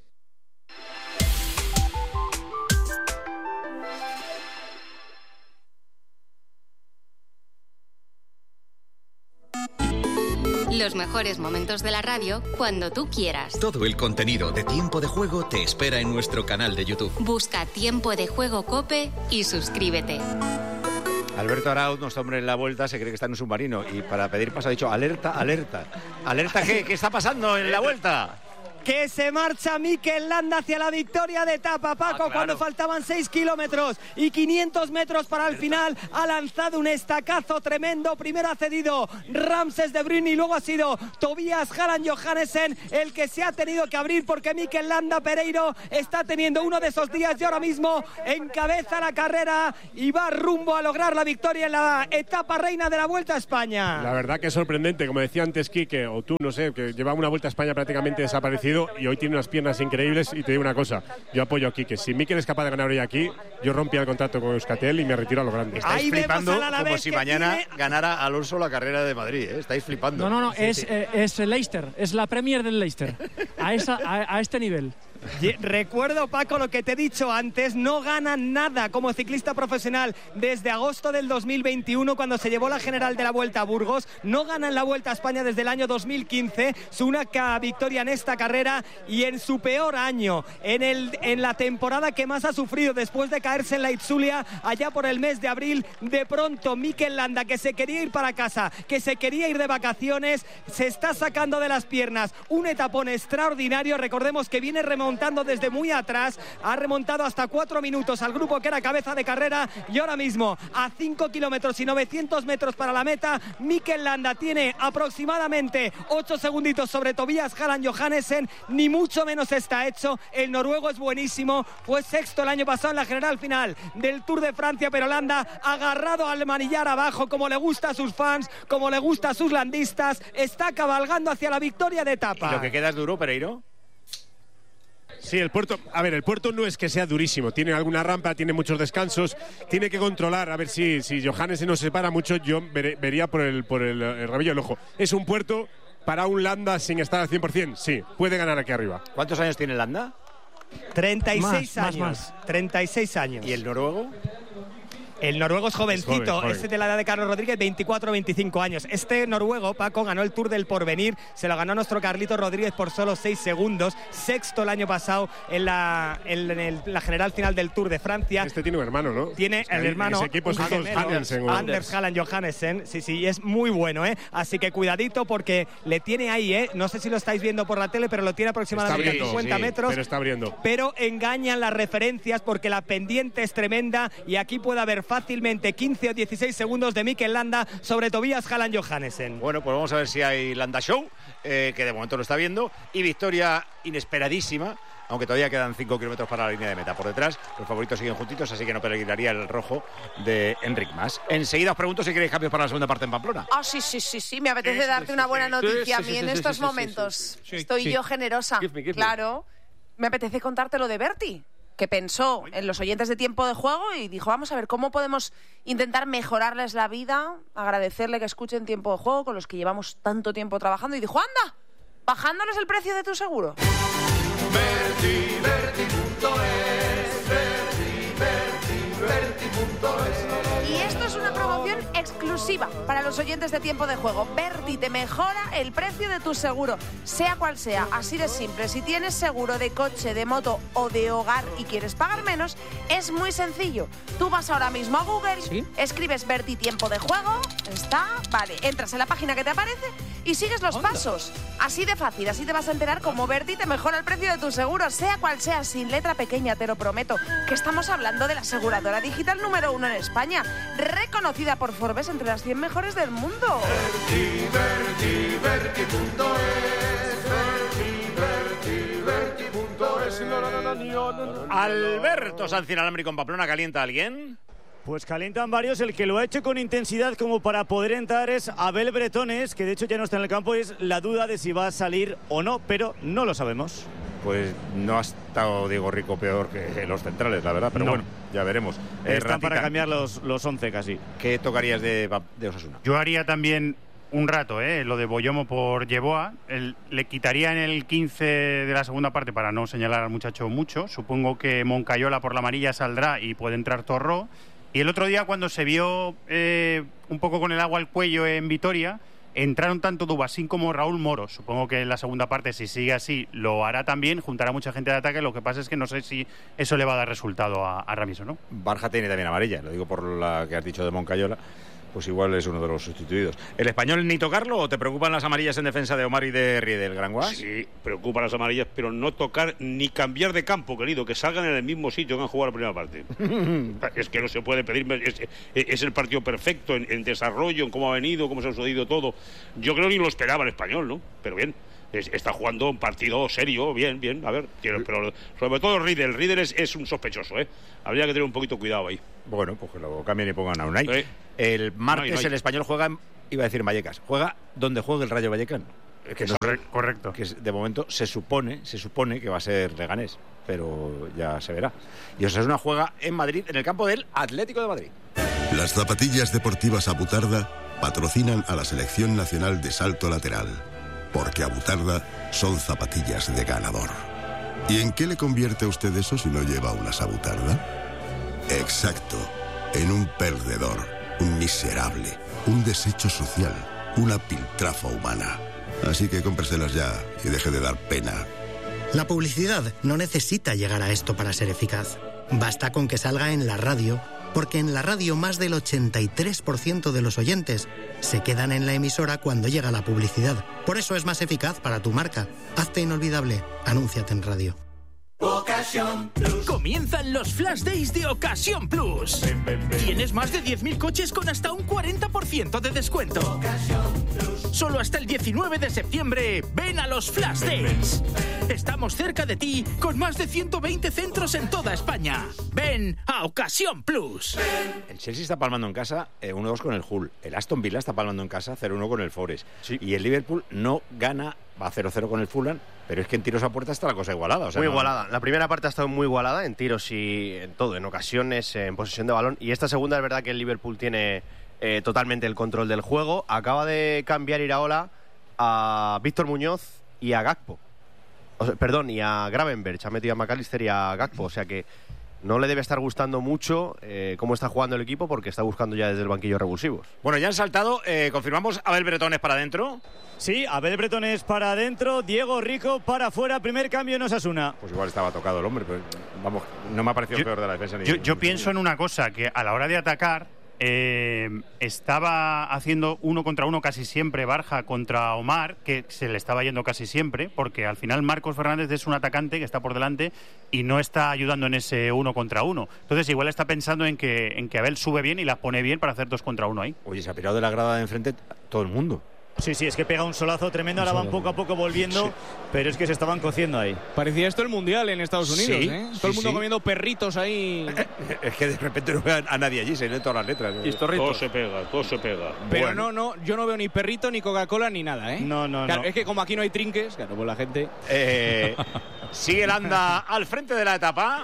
Speaker 25: Los mejores momentos de la radio cuando tú quieras.
Speaker 2: Todo el contenido de Tiempo de Juego te espera en nuestro canal de YouTube.
Speaker 25: Busca Tiempo de Juego COPE y suscríbete.
Speaker 4: Alberto Arauz, nuestro hombre en la vuelta, se cree que está en un submarino y para pedir paso ha dicho alerta, alerta. ¿Alerta qué? ¿Qué está pasando en la vuelta?
Speaker 17: Que se marcha Mikel Landa hacia la victoria de etapa, Paco, ah, claro. Cuando faltaban seis kilómetros y quinientos metros para el final, ha lanzado un estacazo tremendo. Primero ha cedido Ramses de Bruyne y luego ha sido Tobias Harald Johannesen el que se ha tenido que abrir, porque Mikel Landa Pereiro está teniendo uno de esos días y ahora mismo encabeza la carrera y va rumbo a lograr la victoria en la etapa reina de la Vuelta a España.
Speaker 8: La verdad que es sorprendente, como decía antes Quique, o tú, no sé, que llevaba una Vuelta a España prácticamente desaparecido y hoy tiene unas piernas increíbles. Y te digo una cosa, yo apoyo a Quique. Si Mikel es capaz de ganar hoy aquí, yo rompía el contrato con Euskaltel y me retiro a lo grande.
Speaker 4: Estáis ahí flipando como si mañana tiene... ganara Alonso la carrera de Madrid, ¿eh? Estáis flipando.
Speaker 19: No, no, no,
Speaker 4: sí,
Speaker 19: es,
Speaker 4: sí.
Speaker 19: Eh, es Leicester, es la Premier del Leicester, a, esa, a, a este nivel.
Speaker 17: Recuerdo, Paco, lo que te he dicho antes, no gana nada como ciclista profesional desde agosto del dos mil veintiuno, cuando se llevó la general de la Vuelta a Burgos. No gana en la Vuelta a España desde el año dos mil quince, su única victoria en esta carrera, y en su peor año, en, el, en la temporada que más ha sufrido después de caerse en la Itzulia allá por el mes de abril. De pronto Mikel Landa, que se quería ir para casa, que se quería ir de vacaciones, se está sacando de las piernas un etapón extraordinario. Recordemos que viene remontando remontando desde muy atrás, ha remontado hasta cuatro minutos al grupo que era cabeza de carrera, y ahora mismo a cinco kilómetros y novecientos metros para la meta, Mikel Landa tiene aproximadamente ocho segunditos sobre Tobias Harald Johannesen, ni mucho menos está hecho. El noruego es buenísimo, fue sexto el año pasado en la general final del Tour de Francia, pero Landa agarrado al manillar abajo, como le gusta a sus fans, como le gusta a sus landistas, está cabalgando hacia la victoria de etapa.
Speaker 4: ¿Y lo que queda es duro, Pereiro?
Speaker 8: Sí, el puerto, a ver, el puerto no es que sea durísimo, tiene alguna rampa, tiene muchos descansos, tiene que controlar, a ver si, si Johannesen nos separa mucho, yo ver, vería por el, por el, el rabillo del ojo. Es un puerto para un Landa sin estar al cien por cien, sí, puede ganar aquí arriba.
Speaker 4: ¿Cuántos años tiene Landa?
Speaker 17: treinta y seis
Speaker 19: más,
Speaker 17: años.
Speaker 19: más, más.
Speaker 17: treinta y seis años.
Speaker 4: ¿Y el noruego?
Speaker 17: El noruego es jovencito, es joven, joven. Este de la edad de Carlos Rodríguez, veinticuatro veinticinco años. Este noruego, Paco, ganó el Tour del Porvenir, se lo ganó nuestro Carlitos Rodríguez por solo seis segundos, sexto el año pasado en la, en, en el, la general final del Tour de Francia.
Speaker 8: Este tiene un hermano, ¿no?
Speaker 17: Tiene el hermano,
Speaker 8: ese equipo es Andersen,
Speaker 17: Anders Harald Johannesen, sí, sí, es muy bueno, ¿eh? Así que cuidadito, porque le tiene ahí, ¿eh? No sé si lo estáis viendo por la tele, pero lo tiene aproximadamente
Speaker 8: abriendo,
Speaker 17: cincuenta
Speaker 8: sí,
Speaker 17: metros.
Speaker 8: Pero está abriendo.
Speaker 17: Pero engañan las referencias, porque la pendiente es tremenda y aquí puede haber fácilmente quince o dieciséis segundos de Mikel Landa sobre Tobias Harald Johannesen.
Speaker 4: Bueno, pues vamos a ver si hay Landa Show, eh, que de momento lo está viendo, y victoria inesperadísima, aunque todavía quedan cinco kilómetros para la línea de meta. Por detrás, los favoritos siguen juntitos, así que no peregrinaría el rojo de Enric Mas. Enseguida os pregunto si queréis cambios para la segunda parte en Pamplona.
Speaker 13: Ah, oh, sí, sí, sí, sí, me apetece sí, darte sí, una buena sí, noticia sí, a mí sí, en sí, estos sí, momentos. Sí, sí, sí. Estoy sí. yo generosa, give me, give claro. Me. me apetece contarte lo de Berti, que pensó en los oyentes de Tiempo de Juego y dijo, vamos a ver cómo podemos intentar mejorarles la vida, agradecerle que escuchen Tiempo de Juego con los que llevamos tanto tiempo trabajando, y dijo, anda, bajándoles el precio de tu seguro.
Speaker 14: Berti, Berti punto es, Berti, Berti, Berti punto es.
Speaker 13: Y esto es una promoción exclusiva para los oyentes de Tiempo de Juego. Berti te mejora el precio de tu seguro, sea cual sea, así de simple. Si tienes seguro de coche, de moto o de hogar y quieres pagar menos, es muy sencillo. Tú vas ahora mismo a Google, ¿sí? Escribes Berti Tiempo de Juego, está, vale, entras en la página que te aparece y sigues los Onda. pasos. Así de fácil, así te vas a enterar cómo Berti te mejora el precio de tu seguro, sea cual sea, sin letra pequeña, te lo prometo, que estamos hablando de la aseguradora digital número uno en España, reconocida por Forbes entre las cien mejores del mundo.
Speaker 14: Berti, Berti, Berti punto es, Berti, Berti, Berti punto es.
Speaker 4: Alberto Sanz, inalámbrico en Pamplona, ¿calienta a alguien?
Speaker 6: Pues calientan varios. El que lo ha hecho con intensidad como para poder entrar es Abel Bretones, que de hecho ya no está en el campo. Es la duda de si va a salir o no, pero no lo sabemos.
Speaker 4: Pues no ha estado Diego Rico peor que los centrales, la verdad, pero no. Bueno, ya veremos.
Speaker 6: Eh, Están Ratita, para cambiar los, los once casi.
Speaker 4: ¿Qué tocarías de, de Osasuna?
Speaker 9: Yo haría también un rato, ¿eh? Lo de Boyomo por Yeboah. El, le quitaría en el quince de la segunda parte para no señalar al muchacho mucho. Supongo que Moncayola por la amarilla saldrá y puede entrar Torró. Y el otro día, cuando se vio eh, un poco con el agua al cuello en Vitoria, entraron tanto Dubasín como Raúl Moro. Supongo que en la segunda parte, si sigue así, lo hará también, juntará mucha gente de ataque. Lo que pasa es que no sé si eso le va a dar resultado a, a Ramis o no.
Speaker 4: Barja tiene también amarilla, lo digo por la que has dicho de Moncayola. Pues igual es uno de los sustituidos. ¿El español ni tocarlo o te preocupan las amarillas en defensa de Omar y de Riedel, Granguas?
Speaker 10: Sí, preocupan las amarillas, pero no tocar ni cambiar de campo, querido, que salgan en el mismo sitio que han jugado la primera parte. Es que no se puede pedir, es, es el partido perfecto en, en desarrollo, en cómo ha venido, cómo se ha sucedido todo. Yo creo que ni lo esperaba el español, ¿no? Pero bien. Es, está jugando un partido serio, bien, bien, a ver, pero sobre todo Riedel, Riedel es, es un sospechoso, ¿eh? Habría que tener un poquito cuidado ahí.
Speaker 4: Bueno, pues que lo cambien y pongan a Unai. Sí. El martes no, no el español juega, en, iba a decir en Vallecas, juega donde juegue el Rayo Vallecano.
Speaker 9: Que no, correcto.
Speaker 4: Que de momento se supone, se supone que va a ser Leganés, pero ya se verá. Y Osasuna juega en Madrid, en el campo del Atlético de Madrid.
Speaker 11: Las zapatillas deportivas Abutarda patrocinan a la Selección Nacional de Salto Lateral. Porque Abutarda son zapatillas de ganador. ¿Y en qué le convierte a usted eso si no lleva unas Abutarda? Exacto, en un perdedor, un miserable, un desecho social, una piltrafa humana. Así que cómpreselas ya y deje de dar pena.
Speaker 12: La publicidad no necesita llegar a esto para ser eficaz. Basta con que salga en la radio, porque en la radio más del ochenta y tres por ciento de los oyentes se quedan en la emisora cuando llega la publicidad. Por eso es más eficaz para tu marca. Hazte inolvidable. Anúnciate en radio.
Speaker 23: Ocasión Plus. Comienzan los Flash Days de Ocasión Plus. Ven, ven, ven. Tienes más de diez mil coches con hasta un cuarenta por ciento de descuento. Ocasión Plus. Solo hasta el diecinueve de septiembre. Ven a los Flash Days. Ven, ven. Estamos cerca de ti con más de ciento veinte centros en toda España. Ven a Ocasión Plus. Ven.
Speaker 4: El Chelsea está palmando en casa eh, uno dos con el Hull. El Aston Villa está palmando en casa cero uno con el Forest. Sí. Y el Liverpool no gana, va cero cero con el Fulham. Pero es que en tiros a puerta está la cosa igualada. O sea,
Speaker 15: muy
Speaker 4: no...
Speaker 15: igualada. La primera parte ha estado muy igualada en tiros y en todo, en ocasiones, en posesión de balón. Y esta segunda es verdad que el Liverpool tiene eh, totalmente el control del juego. Acaba de cambiar Iraola a Víctor Muñoz y a Gakpo. O sea, perdón, y a Gravenberch. Ha metido a McAllister y a Gakpo. O sea que no le debe estar gustando mucho eh, cómo está jugando el equipo porque está buscando ya desde el banquillo revulsivos.
Speaker 4: Bueno, ya han saltado. Eh, ¿Confirmamos Abel Bretones para adentro?
Speaker 6: Sí, Abel Bretones para adentro, Diego Rico para afuera, primer cambio en Osasuna.
Speaker 4: Pues igual estaba tocado el hombre, pero vamos, no me ha parecido yo, peor de la defensa. Ni
Speaker 9: yo yo pienso en una cosa, que a la hora de atacar eh, estaba haciendo uno contra uno casi siempre Barja contra Omar, que se le estaba yendo casi siempre, porque al final Marcos Fernández es un atacante que está por delante y no está ayudando en ese uno contra uno. Entonces igual está pensando en que, en que Abel sube bien y las pone bien para hacer dos contra uno ahí.
Speaker 4: Oye, se ha pirado de la grada de enfrente todo el mundo.
Speaker 6: Sí, sí, es que pega un solazo tremendo, ahora van poco a poco volviendo, sí. Pero es que se estaban cociendo ahí.
Speaker 1: Parecía esto el Mundial en Estados Unidos,
Speaker 4: sí,
Speaker 1: ¿eh? Todo
Speaker 4: sí,
Speaker 1: el mundo
Speaker 4: sí.
Speaker 1: comiendo perritos ahí.
Speaker 4: Es que de repente no veo a nadie allí, se leen todas las letras.
Speaker 10: Y todo se pega, todo se pega.
Speaker 1: Pero
Speaker 10: bueno.
Speaker 1: no, no, yo no veo ni perrito, ni Coca-Cola, ni nada, ¿eh?
Speaker 6: No, no,
Speaker 1: claro,
Speaker 6: no.
Speaker 1: Es que como aquí no hay trinques, claro, pues la gente...
Speaker 4: Eh, sigue Landa al frente de la etapa.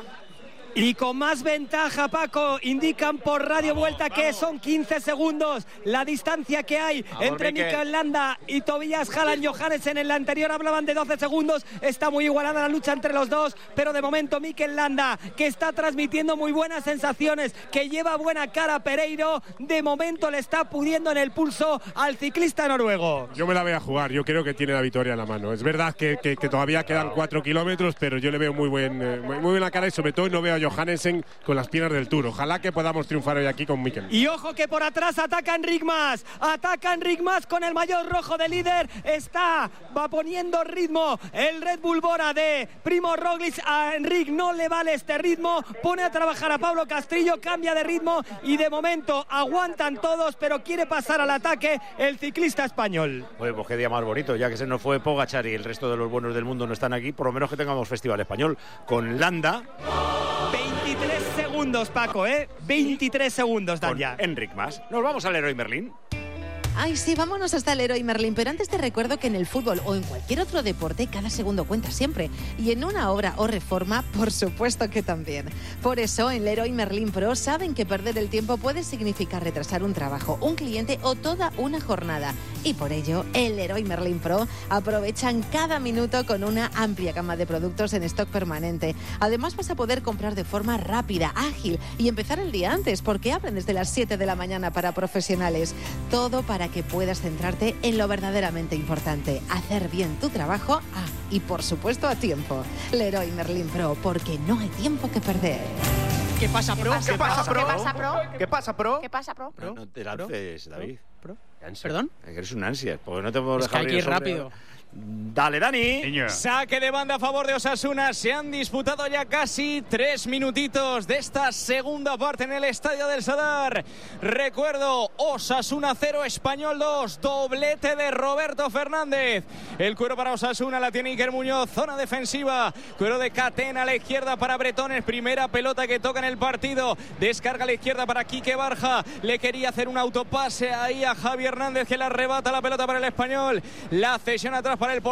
Speaker 17: Y con más ventaja, Paco, indican por Radio Vuelta que son quince segundos la distancia que hay Vamos, entre Mikel Landa y Tobias Haaland Johannesen. En la anterior hablaban de doce segundos, está muy igualada la lucha entre los dos, pero de momento Mikel Landa, que está transmitiendo muy buenas sensaciones, que lleva buena cara a Pereiro, de momento le está pudiendo en el pulso al ciclista noruego.
Speaker 8: Yo me la voy a jugar, yo creo que tiene la victoria en la mano. Es verdad que, que, que todavía quedan cuatro kilómetros, pero yo le veo muy, buen, eh, muy buena cara y sobre todo no veo a Johannesen con las piernas del Tour. Ojalá que podamos triunfar hoy aquí con Mikel.
Speaker 17: Y ojo que por atrás ataca Enric Mas. Ataca Enric Mas con el maillot rojo de líder. Está, va poniendo ritmo el Red Bull Bora de Primo Roglic. A Enric no le vale este ritmo. Pone a trabajar a Pablo Castrillo, cambia de ritmo y de momento aguantan todos, pero quiere pasar al ataque el ciclista español.
Speaker 4: Oye, pues qué día más bonito, ya que se nos fue Pogačar y el resto de los buenos del mundo no están aquí, por lo menos que tengamos festival español con Landa.
Speaker 17: veintitrés segundos segundos, Paco, ¿eh? veintitrés segundos dan
Speaker 4: Con
Speaker 17: ya.
Speaker 4: Enric más. Nos vamos al Leroy Merlin.
Speaker 3: Ay, sí, vámonos hasta el Leroy Merlin, pero antes te recuerdo que en el fútbol o en cualquier otro deporte cada segundo cuenta siempre. Y en una obra o reforma, por supuesto que también. Por eso, en Leroy Merlin Pro saben que perder el tiempo puede significar retrasar un trabajo, un cliente o toda una jornada. Y por ello, en Leroy Merlin Pro aprovechan cada minuto con una amplia gama de productos en stock permanente. Además, vas a poder comprar de forma rápida, ágil y empezar el día antes, porque abren desde las siete de la mañana para profesionales. Todo para que puedas centrarte en lo verdaderamente importante, hacer bien tu trabajo ah, y por supuesto a tiempo. Leroy Merlin Pro, porque no hay tiempo que perder.
Speaker 17: ¿Qué pasa, Pro?
Speaker 13: ¿Qué pasa, Pro? ¿Qué pasa, Pro?
Speaker 15: ¿Qué pasa, Pro?
Speaker 13: ¿Qué pasa, Pro?
Speaker 4: No, no te lances, David.
Speaker 17: ¿Pro? ¿Perdón?
Speaker 4: Eres un ansias, porque no te puedo
Speaker 17: Es que
Speaker 4: dejar
Speaker 17: hay que
Speaker 4: ir
Speaker 17: ir
Speaker 4: sobre-
Speaker 17: rápido.
Speaker 4: Dale, Dani.
Speaker 1: Saque de banda a favor de Osasuna. Se han disputado ya casi tres minutitos de esta segunda parte en el Estadio del Sadar. Recuerdo, Osasuna cero, Español dos. Doblete de Roberto Fernández. El cuero para Osasuna la tiene Iker Muñoz. Zona defensiva. Cuero de Catena a la izquierda para Bretones. Primera pelota que toca en el partido. Descarga a la izquierda para Quique Barja. Le quería hacer un autopase ahí a Javi Hernández, que le arrebata la pelota para el Español. La cesión atrás para el portero